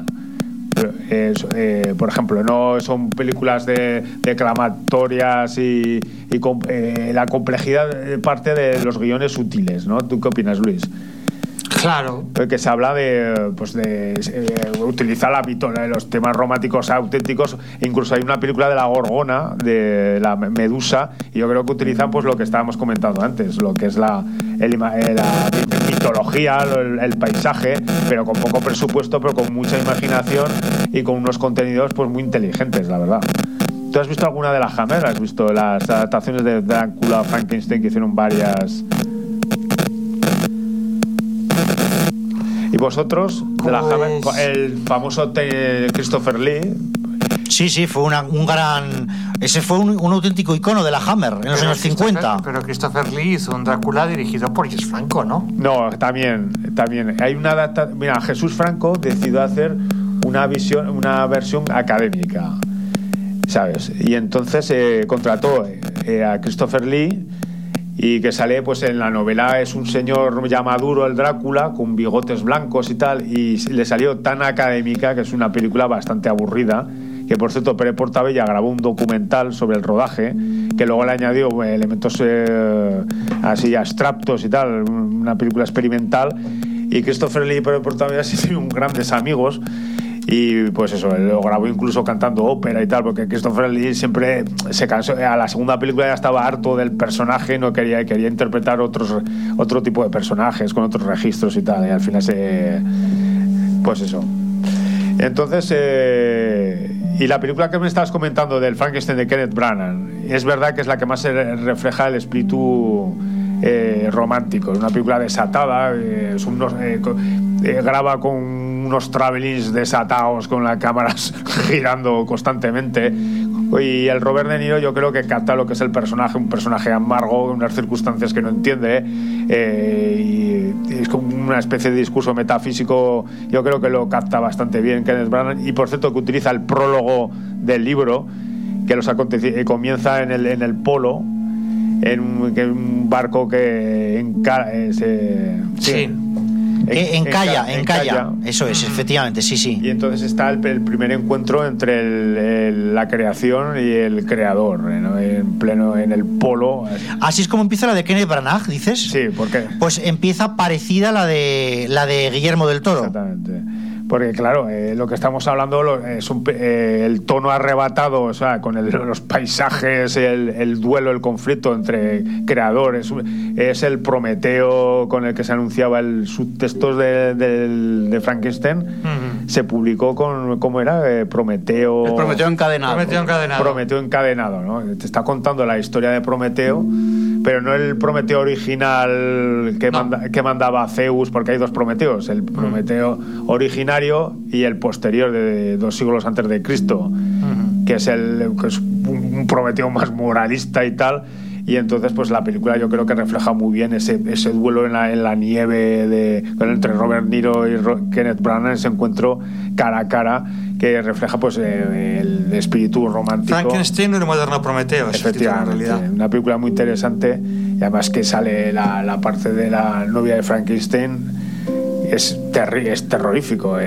Por ejemplo, no son películas declamatorias y la complejidad parte de los guiones sutiles, ¿no? ¿Tú qué opinas, Luis? Claro. Que se habla de utilizar la vitola de los temas románticos auténticos. Incluso hay una película de la Gorgona, de la Medusa, y yo creo que utilizan pues lo que estábamos comentando antes, lo que es la mitología, el paisaje, pero con poco presupuesto, pero con mucha imaginación y con unos contenidos pues muy inteligentes, la verdad. ¿Tú has visto alguna de la Hammer? ¿Has visto las adaptaciones de Drácula, Frankenstein, que hicieron varias? ¿Y vosotros? De la Hammer, el famoso Christopher Lee. Sí, fue ese fue un auténtico icono de la Hammer en los años 50. Pero Christopher Lee hizo un Drácula dirigido por James Franco, ¿no? No, también. Hay una mira, Jesús Franco decidió hacer una versión académica, ¿sabes? Y entonces contrató a Christopher Lee, y que sale pues en la novela, es un señor ya maduro, el Drácula, con bigotes blancos y tal, y le salió tan académica que es una película bastante aburrida, que por cierto Pere Portabella grabó un documental sobre el rodaje, que luego le añadió elementos así abstractos y tal, una película experimental. Y Christopher Lee y Pere Portabella son grandes amigos, y pues eso, él lo grabó incluso cantando ópera y tal, porque Christopher Lee siempre se cansó, a la segunda película ya estaba harto del personaje, no quería interpretar otro tipo de personajes con otros registros y tal, y al final pues eso. Entonces y la película que me estabas comentando del Frankenstein de Kenneth Branagh, es verdad que es la que más refleja el espíritu romántico. Es una película desatada, graba con unos travelings desatados, con las cámaras girando constantemente, y el Robert De Niro yo creo que capta lo que es el personaje, un personaje amargo, unas circunstancias que no entiende, y es como una especie de discurso metafísico. Yo creo que lo capta bastante bien Kenneth Branagh, y por cierto que utiliza el prólogo del libro, que comienza en el polo, en un barco que encalla. Eso es, efectivamente, sí. Y entonces está el primer encuentro entre la creación y el creador, ¿no? En el polo. Así es como empieza la de Kenneth Branagh, dices. Sí, ¿por qué? Pues empieza parecida a la de Guillermo del Toro. Exactamente. Porque claro, lo que estamos hablando es el tono arrebatado, o sea, con los paisajes, el duelo, el conflicto entre creadores, es el Prometeo con el que se anunciaba el subtexto de Frankenstein. Uh-huh. Se publicó con, ¿cómo era? Prometeo. El Prometeo encadenado. Prometeo encadenado, ¿no? Te está contando la historia de Prometeo, pero no el Prometeo original que mandaba Zeus, porque hay dos Prometeos, el Prometeo originario y el posterior de 2 siglos antes de Cristo, que es un Prometeo más moralista y tal. Y entonces pues la película yo creo que refleja muy bien ese duelo en la nieve entre Robert De Niro y Kenneth Branagh, ese encuentro cara a cara que refleja pues el espíritu romántico. Frankenstein y el moderno Prometeo, efectivamente, en realidad. Una película muy interesante, y además que sale la parte de la novia de Frankenstein, es terrorífico,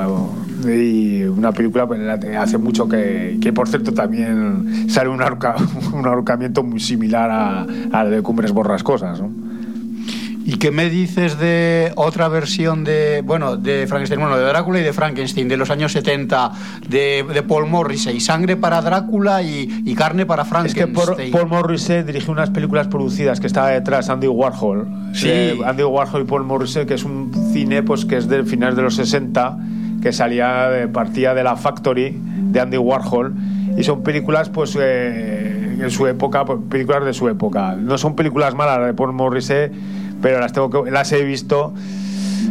y una película hace mucho que por cierto también sale un ahorcamiento muy similar al de Cumbres Borrascosas, ¿no? ¿Y qué me dices de otra versión de Frankenstein, de Drácula y de Frankenstein de los años 70 de Paul Morrissey? Sangre para Drácula y carne para Frankenstein. Es que Paul Morrissey dirigió unas películas producidas que estaba detrás Andy Warhol. Sí. Andy Warhol y Paul Morrissey, que es un cine pues que es del final de los 60, que partía de la Factory de Andy Warhol, y son películas pues en su época, pues, películas de su época. No son películas malas de Paul Morrissey, pero las he visto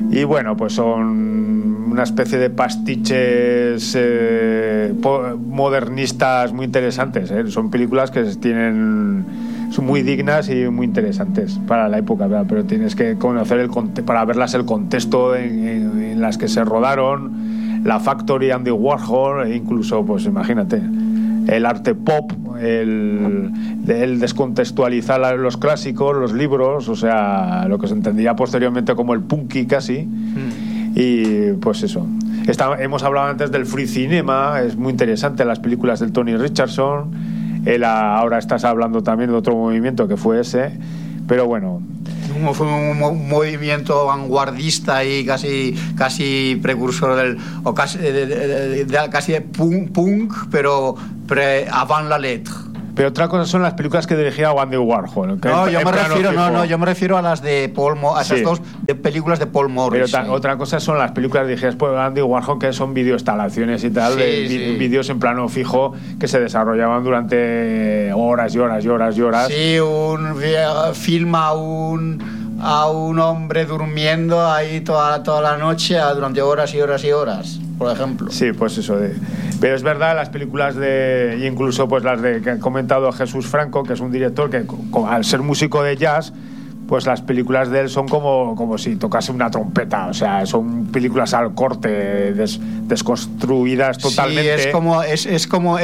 Y bueno, pues son una especie de pastiches modernistas muy interesantes, ¿eh? Son películas que son muy dignas y muy interesantes para la época, ¿verdad? Pero tienes que conocer para verlas el contexto en las que se rodaron, la Factory, Andy Warhol, e incluso, pues imagínate, el arte pop, el descontextualizar los clásicos, los libros, o sea, lo que se entendía posteriormente como el punky casi. Y pues eso. Hemos hablado antes del free cinema, es muy interesante, las películas del Tony Richardson. Ahora estás hablando también de otro movimiento que fue ese, pero bueno. Fue un movimiento vanguardista y casi precursor casi de punk, pero avant la lettre. Pero otra cosa son las películas que dirigía Andy Warhol. Yo me refiero a las de Paul Morris, a esas dos películas de Paul Morris. Pero otra cosa son las películas dirigidas por Andy Warhol, que son videoinstalaciones y tal, vídeos en plano fijo que se desarrollaban durante horas y horas y horas y horas. Sí, filma a un hombre durmiendo ahí toda la noche durante horas y horas y horas, por ejemplo. Sí, pues eso. Pero es verdad, las películas incluso pues las que ha comentado Jesús Franco, que es un director que al ser músico de jazz, pues las películas de él son como si tocase una trompeta, o sea, son películas al corte, desconstruidas totalmente. Sí, es como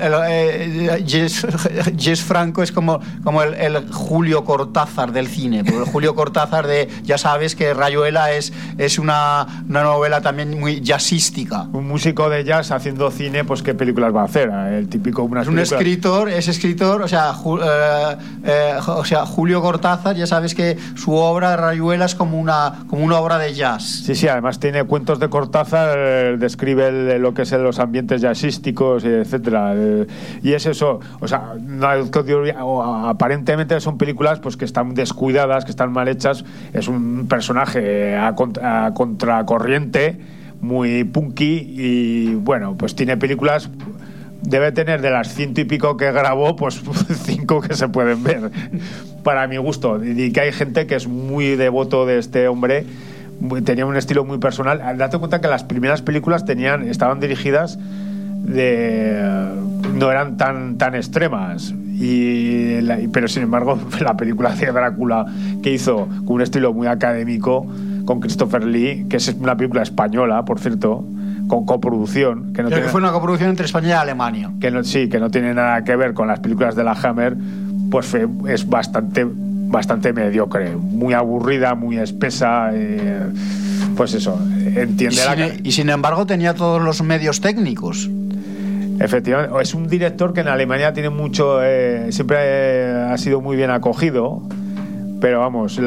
Jess Franco es como el Julio Cortázar del cine, porque el Julio Cortázar ya sabes que Rayuela es una novela también muy jazzística. Un músico de jazz haciendo cine, pues qué películas va a hacer, el típico es escritor, o sea, Julio Cortázar, ya sabes que su obra de Rayuela es como una obra de jazz. Sí, además tiene cuentos de Cortázar, describe lo que es los ambientes jazzísticos, etcétera. Y es eso, o sea, aparentemente son películas pues que están descuidadas, que están mal hechas. Es un personaje a contracorriente, muy punky, y bueno, pues tiene películas. Debe tener de las 100 y pico que grabó, pues 5 que se pueden ver, para mi gusto. Y que hay gente que es muy devoto de este hombre, tenía un estilo muy personal. Date cuenta que las primeras películas estaban dirigidas no eran tan extremas, pero sin embargo la película de Drácula que hizo con un estilo muy académico con Christopher Lee, que es una película española, por cierto, con coproducción, que fue una coproducción entre España y Alemania, que no tiene nada que ver con las películas de la Hammer, pues es bastante mediocre, muy aburrida, muy espesa, pues eso, entiende y sin embargo tenía todos los medios técnicos. Efectivamente, es un director que en Alemania tiene mucho, siempre ha sido muy bien acogido, pero vamos,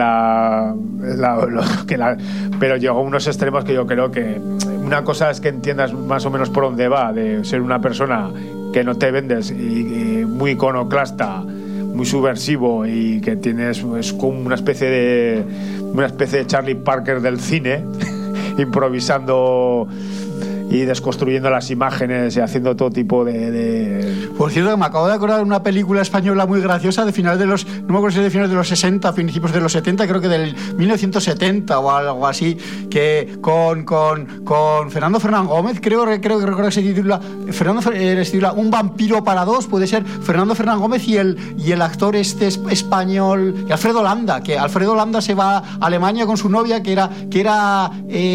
pero llegó a unos extremos que yo creo que una cosa es que entiendas más o menos por dónde va, de ser una persona que no te vendes y muy iconoclasta, muy subversivo, y que es como una especie de Charlie Parker del cine, improvisando y desconstruyendo las imágenes y haciendo todo tipo de... Por cierto, me acabo de acordar de una película española muy graciosa de finales no me acuerdo si es de finales de los 60, principios de los 70, creo que del 1970 o algo así, que con Fernando Fernán Gómez, creo que se titula Un vampiro para dos, puede ser Fernando Fernán Gómez y el actor español, Alfredo Landa, que Alfredo Landa se va a Alemania con su novia, que era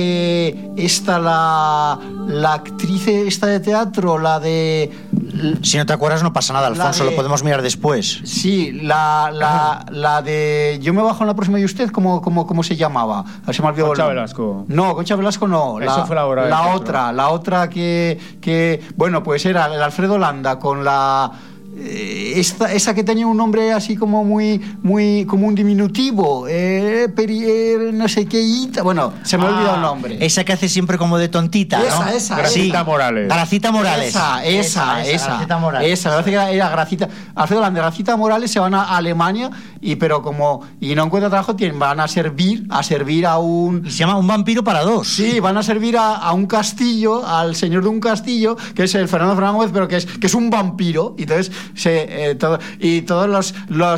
la actriz esta de teatro, la de... Si no te acuerdas no pasa nada, Alfonso, lo podemos mirar después. Sí, la de Yo me bajo en la próxima y usted, ¿cómo se llamaba? Se me olvidó. Concha Velasco. No, Concha Velasco no. Eso fue la otra que bueno, pues era el Alfredo Landa con la... esa que tenía un nombre así como muy como un diminutivo, no sé qué, bueno, se me ha olvidado el nombre. Esa que hace siempre como de tontita, ¿no? Esa. Gracita Morales. Gracita Morales. Esa. Gracita Morales. Me parece que era Gracita. Alfredo Landa, Gracita Morales se van a Alemania y no encuentran trabajo, van a servir a un... Y se llama Un vampiro para dos. Sí, van a servir a un castillo, al señor de un castillo, que es el Fernando Fernández, pero que es un vampiro. Y entonces y todas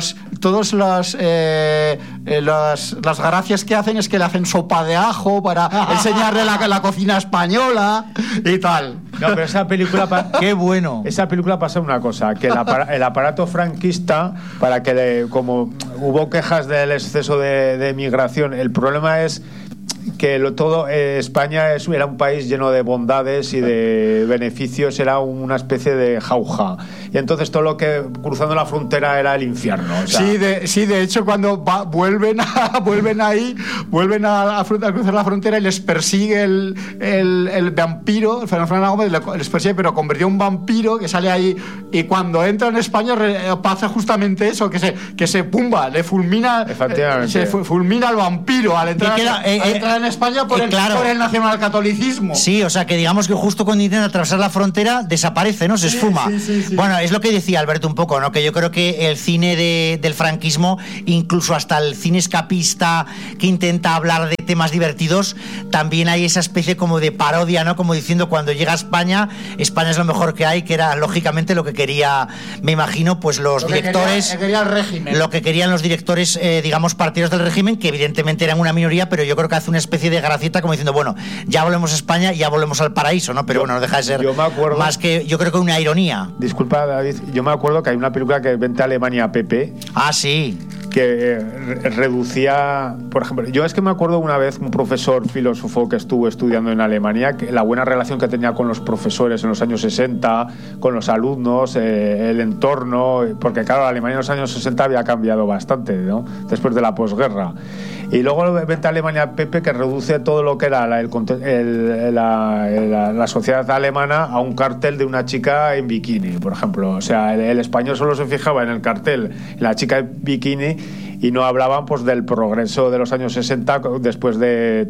las gracias que hacen es que le hacen sopa de ajo para enseñarle la cocina española y tal. No, pero esa película... ¡Qué bueno! Esa película pasa una cosa, que el aparato franquista, para que como hubo quejas del exceso de migración, el problema es que España era un país lleno de bondades y de beneficios, era una especie de jauja, y entonces todo lo que cruzando la frontera era el infierno, o sea. Sí, de hecho cuando vuelven a cruzar la frontera y les persigue el vampiro, el Fernando Gómez les persigue, pero convirtió en un vampiro que sale ahí, y cuando entra en España pasa justamente eso, que se pumba, le fulmina, se fulmina al vampiro al entrar en España por el nacionalcatolicismo. Sí, o sea que digamos que justo cuando intenta atravesar la frontera desaparece, ¿no? Se esfuma. Sí. Bueno, es lo que decía Alberto un poco, ¿no? Que yo creo que el cine del franquismo, incluso hasta el cine escapista que intenta hablar de temas divertidos, también hay esa especie como de parodia, ¿no? Como diciendo, cuando llega a España es lo mejor que hay, que era lógicamente lo que quería, me imagino, pues los directores... Quería el régimen. Lo que querían los directores, digamos, partidarios del régimen, que evidentemente eran una minoría, pero yo creo que hace una especie de gracieta como diciendo, bueno, ya volvemos a España, ya volvemos al paraíso, ¿no? Pero bueno, no deja de ser más que, yo creo que una ironía. Disculpa, David, yo me acuerdo que hay una película que Vente a Alemania, Pepe. Ah, sí. Que reducía, por ejemplo, yo es que me acuerdo una vez un profesor filósofo que estuvo estudiando en Alemania, que la buena relación que tenía con los profesores en los años 60, con los alumnos, el entorno, porque claro, Alemania en los años 60 había cambiado bastante, ¿no? Después de la posguerra. Y luego Vente a Alemania, Pepe, que reduce todo lo que era la sociedad alemana a un cartel de una chica en bikini, por ejemplo. O sea, el español solo se fijaba en el cartel, en la chica en bikini, y no hablaban pues del progreso de los años 60 después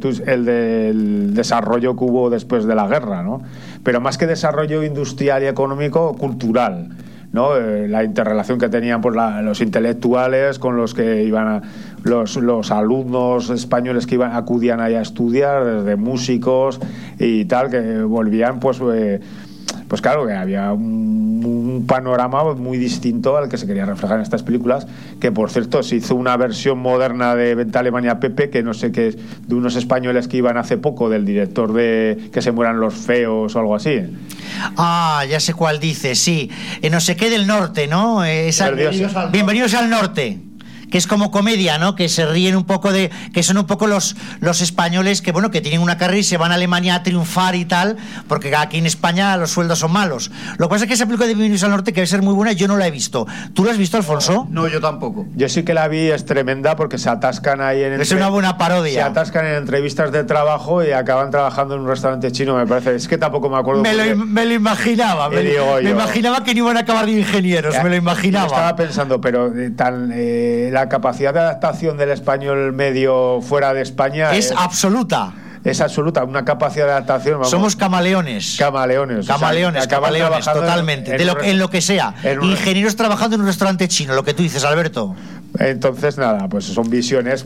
del desarrollo que hubo después de la guerra, ¿no? Pero más que desarrollo industrial y económico, cultural, ¿no? La interrelación que tenían pues, los intelectuales con los que iban los alumnos españoles que acudían ahí a estudiar, desde músicos y tal, que volvían pues claro, que había un panorama muy distinto al que se quería reflejar en estas películas, que por cierto se hizo una versión moderna de Vente a Alemania, Pepe, que no sé qué, de unos españoles que iban hace poco, del director de Que se mueran los feos o algo así. Ah, ya sé cuál dice, sí. No sé qué del norte, ¿no? Bienvenidos al norte. Que es como comedia, ¿no? Que se ríen un poco que son un poco los españoles que, bueno, que tienen una carrera y se van a Alemania a triunfar y tal, porque aquí en España los sueldos son malos. Lo que pasa es que esa película de Bienvenidos al Norte, que debe ser muy buena, yo no la he visto. ¿Tú la has visto, Alfonso? No, yo tampoco. Yo sí que la vi, es tremenda porque se atascan ahí es una buena parodia. Se atascan en entrevistas de trabajo y acaban trabajando en un restaurante chino, me parece. Es que tampoco me acuerdo. Me lo imaginaba. Me imaginaba que no iban a acabar de ingenieros, me lo imaginaba. Yo estaba pensando, pero la capacidad de adaptación del español medio fuera de España es absoluta. Es absoluta, una capacidad de adaptación. Vamos. Somos camaleones. Camaleones, totalmente. En lo que sea. Ingenieros trabajando en un restaurante chino, lo que tú dices, Alberto. Entonces, nada, pues son visiones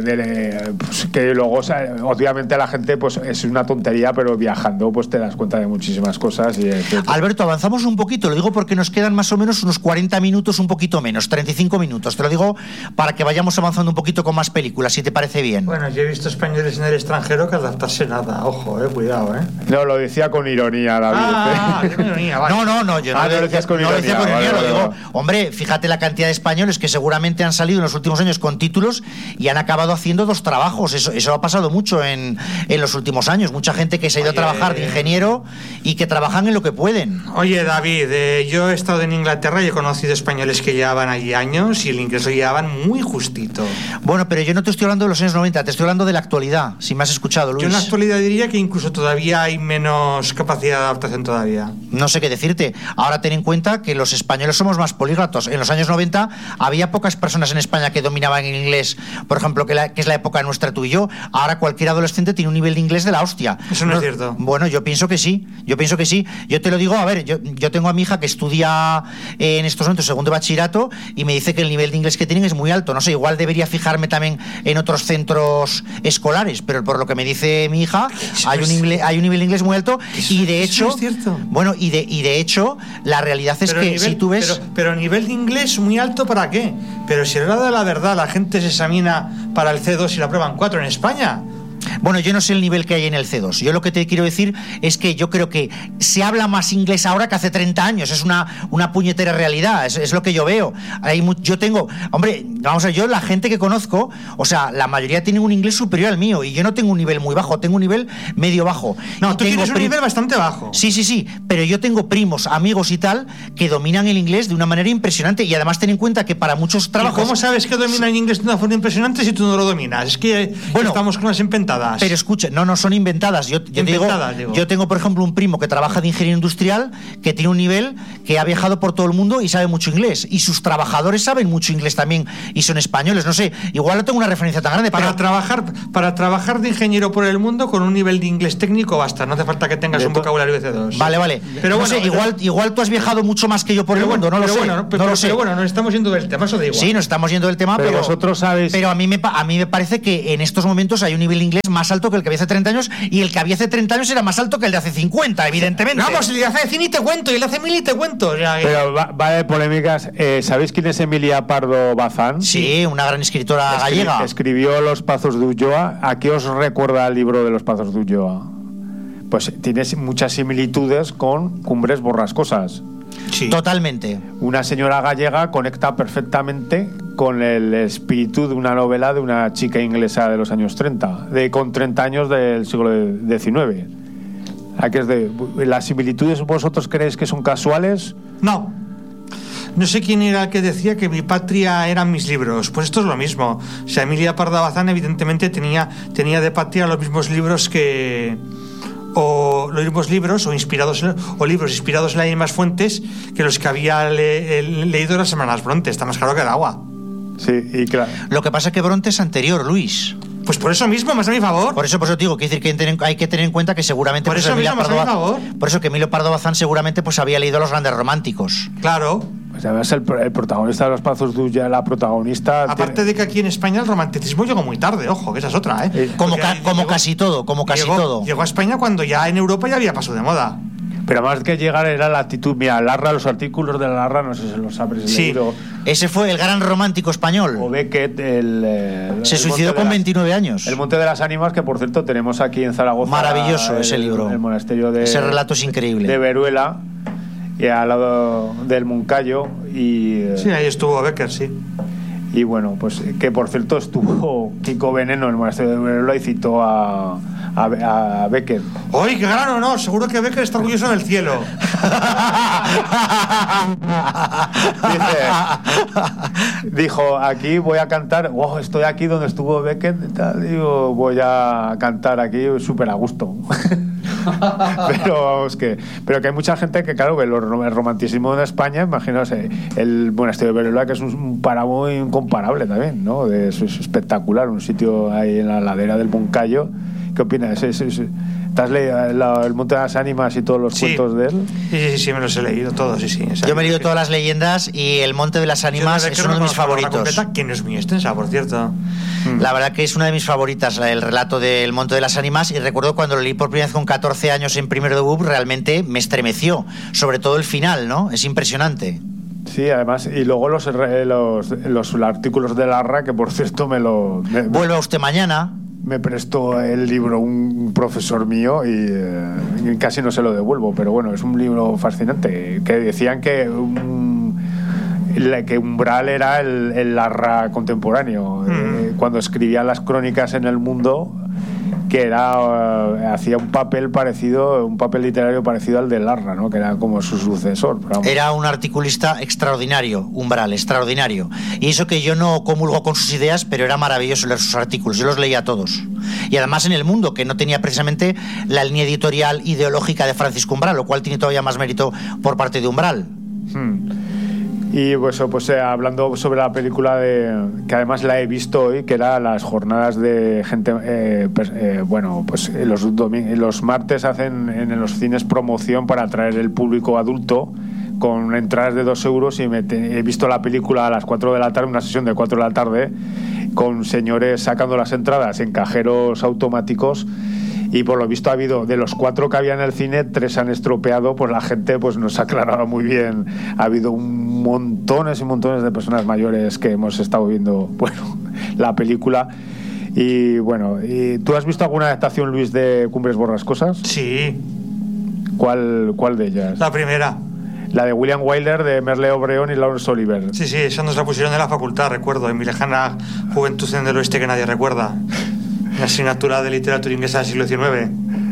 que luego, obviamente, la gente, pues es una tontería, pero viajando, pues te das cuenta de muchísimas cosas. Alberto, avanzamos un poquito, lo digo porque nos quedan más o menos unos 40 minutos, un poquito menos, 35 minutos. Te lo digo para que vayamos avanzando un poquito con más películas, si te parece bien. Bueno, yo he visto españoles en el extranjero que adaptarse nada, ojo, cuidado, No, lo decía con ironía, David. Con ironía, vale. No, yo no lo decías con ironía. Lo digo, hombre, fíjate la cantidad de españoles que seguramente han salido en los últimos años con títulos y han acabado haciendo 2 trabajos. Eso ha pasado mucho en los últimos años. Mucha gente que se ha ido a trabajar de ingeniero y que trabajan en lo que pueden. Oye, David, yo he estado en Inglaterra y he conocido españoles que llevaban allí años y el inglés lo llevaban muy justito. Bueno, pero yo no te estoy hablando de los años 90, te estoy hablando de la actualidad, si me has escuchado, Luis. Yo en la actualidad diría que incluso todavía hay menos capacidad de adaptación todavía. No sé qué decirte. Ahora ten en cuenta que los españoles somos más políglotos. En los años 90 había pocas personas en España que dominaban el inglés, por ejemplo, que es la época nuestra tú y yo. Ahora cualquier adolescente tiene un nivel de inglés de la hostia. Eso no es cierto. Bueno, yo pienso que sí. Yo te lo digo, a ver, yo tengo a mi hija que estudia en estos momentos segundo de bachillerato y me dice que el nivel de inglés que tienen es muy alto. No sé, igual debería fijarme también en otros centros escolares, pero por lo que me dice mi hija, hay un nivel de inglés muy alto y de hecho, es cierto. Bueno, y de hecho, la realidad es que si tú ves... Pero nivel de inglés muy alto, ¿para qué? Pero si a la hora de la verdad la gente se examina para el C2 y la prueban 4 en España. Bueno, yo no sé el nivel que hay en el C2. Yo lo que te quiero decir es que yo creo que se habla más inglés ahora que hace 30 años. Es una puñetera realidad. Es lo que yo veo. Yo tengo... Hombre, vamos a ver, yo la gente que conozco, o sea, la mayoría tiene un inglés superior al mío y yo no tengo un nivel muy bajo, tengo un nivel medio bajo. No, tú tienes un nivel bastante bajo. Sí, pero yo tengo primos, amigos y tal, que dominan el inglés de una manera impresionante y además ten en cuenta que para muchos trabajos... ¿Y cómo sabes que dominan el inglés de una forma impresionante si tú no lo dominas? Es que estamos con unas inventadas. Pero escucha, no son inventadas. Yo digo, yo tengo, por ejemplo, un primo que trabaja de ingeniero industrial, que tiene un nivel, que ha viajado por todo el mundo y sabe mucho inglés. Y sus trabajadores saben mucho inglés también y son españoles. No sé, igual no tengo una referencia tan grande. Para trabajar de ingeniero por el mundo con un nivel de inglés técnico basta. No hace falta que tengas un vocabulario de C2. Vale. Pero bueno, sé, igual tú has viajado mucho más que yo por el mundo. No lo sé. Pero bueno, nos estamos yendo del tema. Eso da igual. Sí, nos estamos yendo del tema, pero vosotros sabéis. Pero a mí me parece que en estos momentos hay un nivel de inglés más alto que el que había hace 30 años y el que había hace 30 años era más alto que el de hace 50, evidentemente. Vamos, el de hace 100 y te cuento, y el de hace 1000 y te cuento. Pero va de polémicas. ¿Sabéis quién es Emilia Pardo Bazán? Sí, una gran escritora gallega. Escribió Los Pazos de Ulloa. ¿A qué os recuerda el libro de Los Pazos de Ulloa? Pues tiene muchas similitudes con Cumbres Borrascosas. Sí. Totalmente. Una señora gallega conecta perfectamente con el espíritu de una novela de una chica inglesa de los años 30, con 30 años del siglo XIX. ¿Las similitudes vosotros creéis que son casuales? No sé quién era el que decía que mi patria eran mis libros. Pues esto es lo mismo. O sea, Emilia Pardo Bazán evidentemente tenía de patria los mismos libros o libros inspirados en las mismas fuentes que los que había leído las hermanas Bronte. Está más claro que el agua. Sí, y claro. Lo que pasa es que Bronte es anterior, Luis. Pues por eso mismo, más a mi favor. Por eso digo, que hay que tener en cuenta que seguramente por eso mismo, más a mi favor. Por eso que Emilio Pardo Bazán seguramente pues había leído Los Grandes Románticos. Claro. Pues además el protagonista de Los Pazos de Ulloa, la protagonista... Aparte de que aquí en España el romanticismo llegó muy tarde, ojo, que esa es otra, como casi todo. Llegó a España cuando ya en Europa ya había pasado de moda. Pero más que llegar era la actitud. Mira, Larra, los artículos de Larra, no sé si los habréis leído. Ese fue el gran romántico español. O Beckett, se suicidó con 29 años. El Monte de las Ánimas, que por cierto tenemos aquí en Zaragoza. Maravilloso ese libro. El monasterio ese relato es increíble. De Veruela, y al lado del Moncayo. Sí, ahí estuvo Becker, sí. Y bueno, pues que por cierto estuvo Kiko Veneno en el monasterio de Veruela y citó a Becker. ¡Ay, qué gran honor! Seguro que Becker está orgulloso en el cielo. Dijo, aquí voy a cantar, estoy aquí donde estuvo Becker y tal, digo, voy a cantar aquí súper a gusto. Pero vamos, pero que hay mucha gente que, claro, ve el romanticismo en España. Imaginaos el monasterio de Veruela, que es un páramo incomparable también, ¿no? Es espectacular, un sitio ahí en la ladera del Moncayo. ¿Qué opinas? ¿Te has leído el Monte de las Ánimas y todos los cuentos de él? Sí, me los he leído todos, sí. Yo me he leído todas las leyendas y el Monte de las Ánimas es uno de mis favoritos. Que no es muy extensa, por cierto. La verdad que es una de mis favoritas, el relato del Monte de las Ánimas, y recuerdo cuando lo leí por primera vez con 14 años en primero de BUP, realmente me estremeció, sobre todo el final, ¿no? Es impresionante. Sí, además, y luego los artículos de Larra, que por cierto Vuelva usted mañana. Me prestó el libro un profesor mío y casi no se lo devuelvo, pero bueno, es un libro fascinante, que decían que Umbral era el Larra contemporáneo, cuando escribía las crónicas en El Mundo, que hacía un papel literario parecido al de Larra, ¿no? Que era como su sucesor. Era un articulista extraordinario, Umbral, extraordinario. Y eso que yo no comulgo con sus ideas, pero era maravilloso leer sus artículos. Yo los leía todos. Y además en El Mundo, que no tenía precisamente la línea editorial ideológica de Francisco Umbral, lo cual tiene todavía más mérito por parte de Umbral. Y pues hablando sobre la película que además la he visto hoy, que era las jornadas de gente, los martes hacen en los cines promoción para atraer el público adulto con entradas de 2 euros, y he visto la película a las 4 de la tarde, una sesión de 4 de la tarde, con señores sacando las entradas en cajeros automáticos. Y por lo visto ha habido, de los 4 que había en el cine, 3 han estropeado, pues la gente pues nos ha aclarado muy bien. Ha habido montones y montones de personas mayores que hemos estado viendo, la película. Y ¿y tú has visto alguna adaptación, Luis, de Cumbres Borrascosas? Sí. ¿Cuál de ellas? La primera. La de William Wyler, de Merle O'Brien y Laurence Olivier. Sí, esa nos la pusieron en la facultad, recuerdo, en mi lejana juventud en el oeste que nadie recuerda. La asignatura de literatura inglesa del siglo XIX.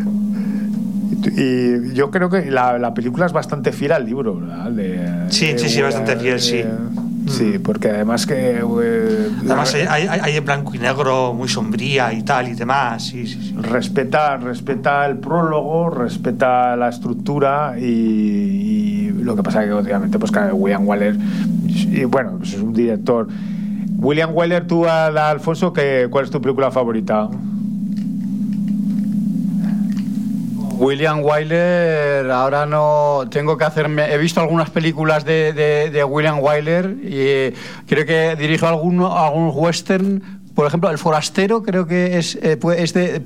Y yo creo que la película es bastante fiel al libro, ¿verdad? Sí, bastante fiel, sí. Sí, porque además que... además hay en blanco y negro, muy sombría y tal y demás, sí. Respeta el prólogo, respeta la estructura, y lo que pasa es que obviamente pues William Wyler, y pues es un director. William Wyler, tú, Alfonso, ¿cuál es tu película favorita? William Wyler, ahora no tengo que hacerme. He visto algunas películas de William Wyler y creo que dirijo algún western. Por ejemplo, El Forastero, creo que es de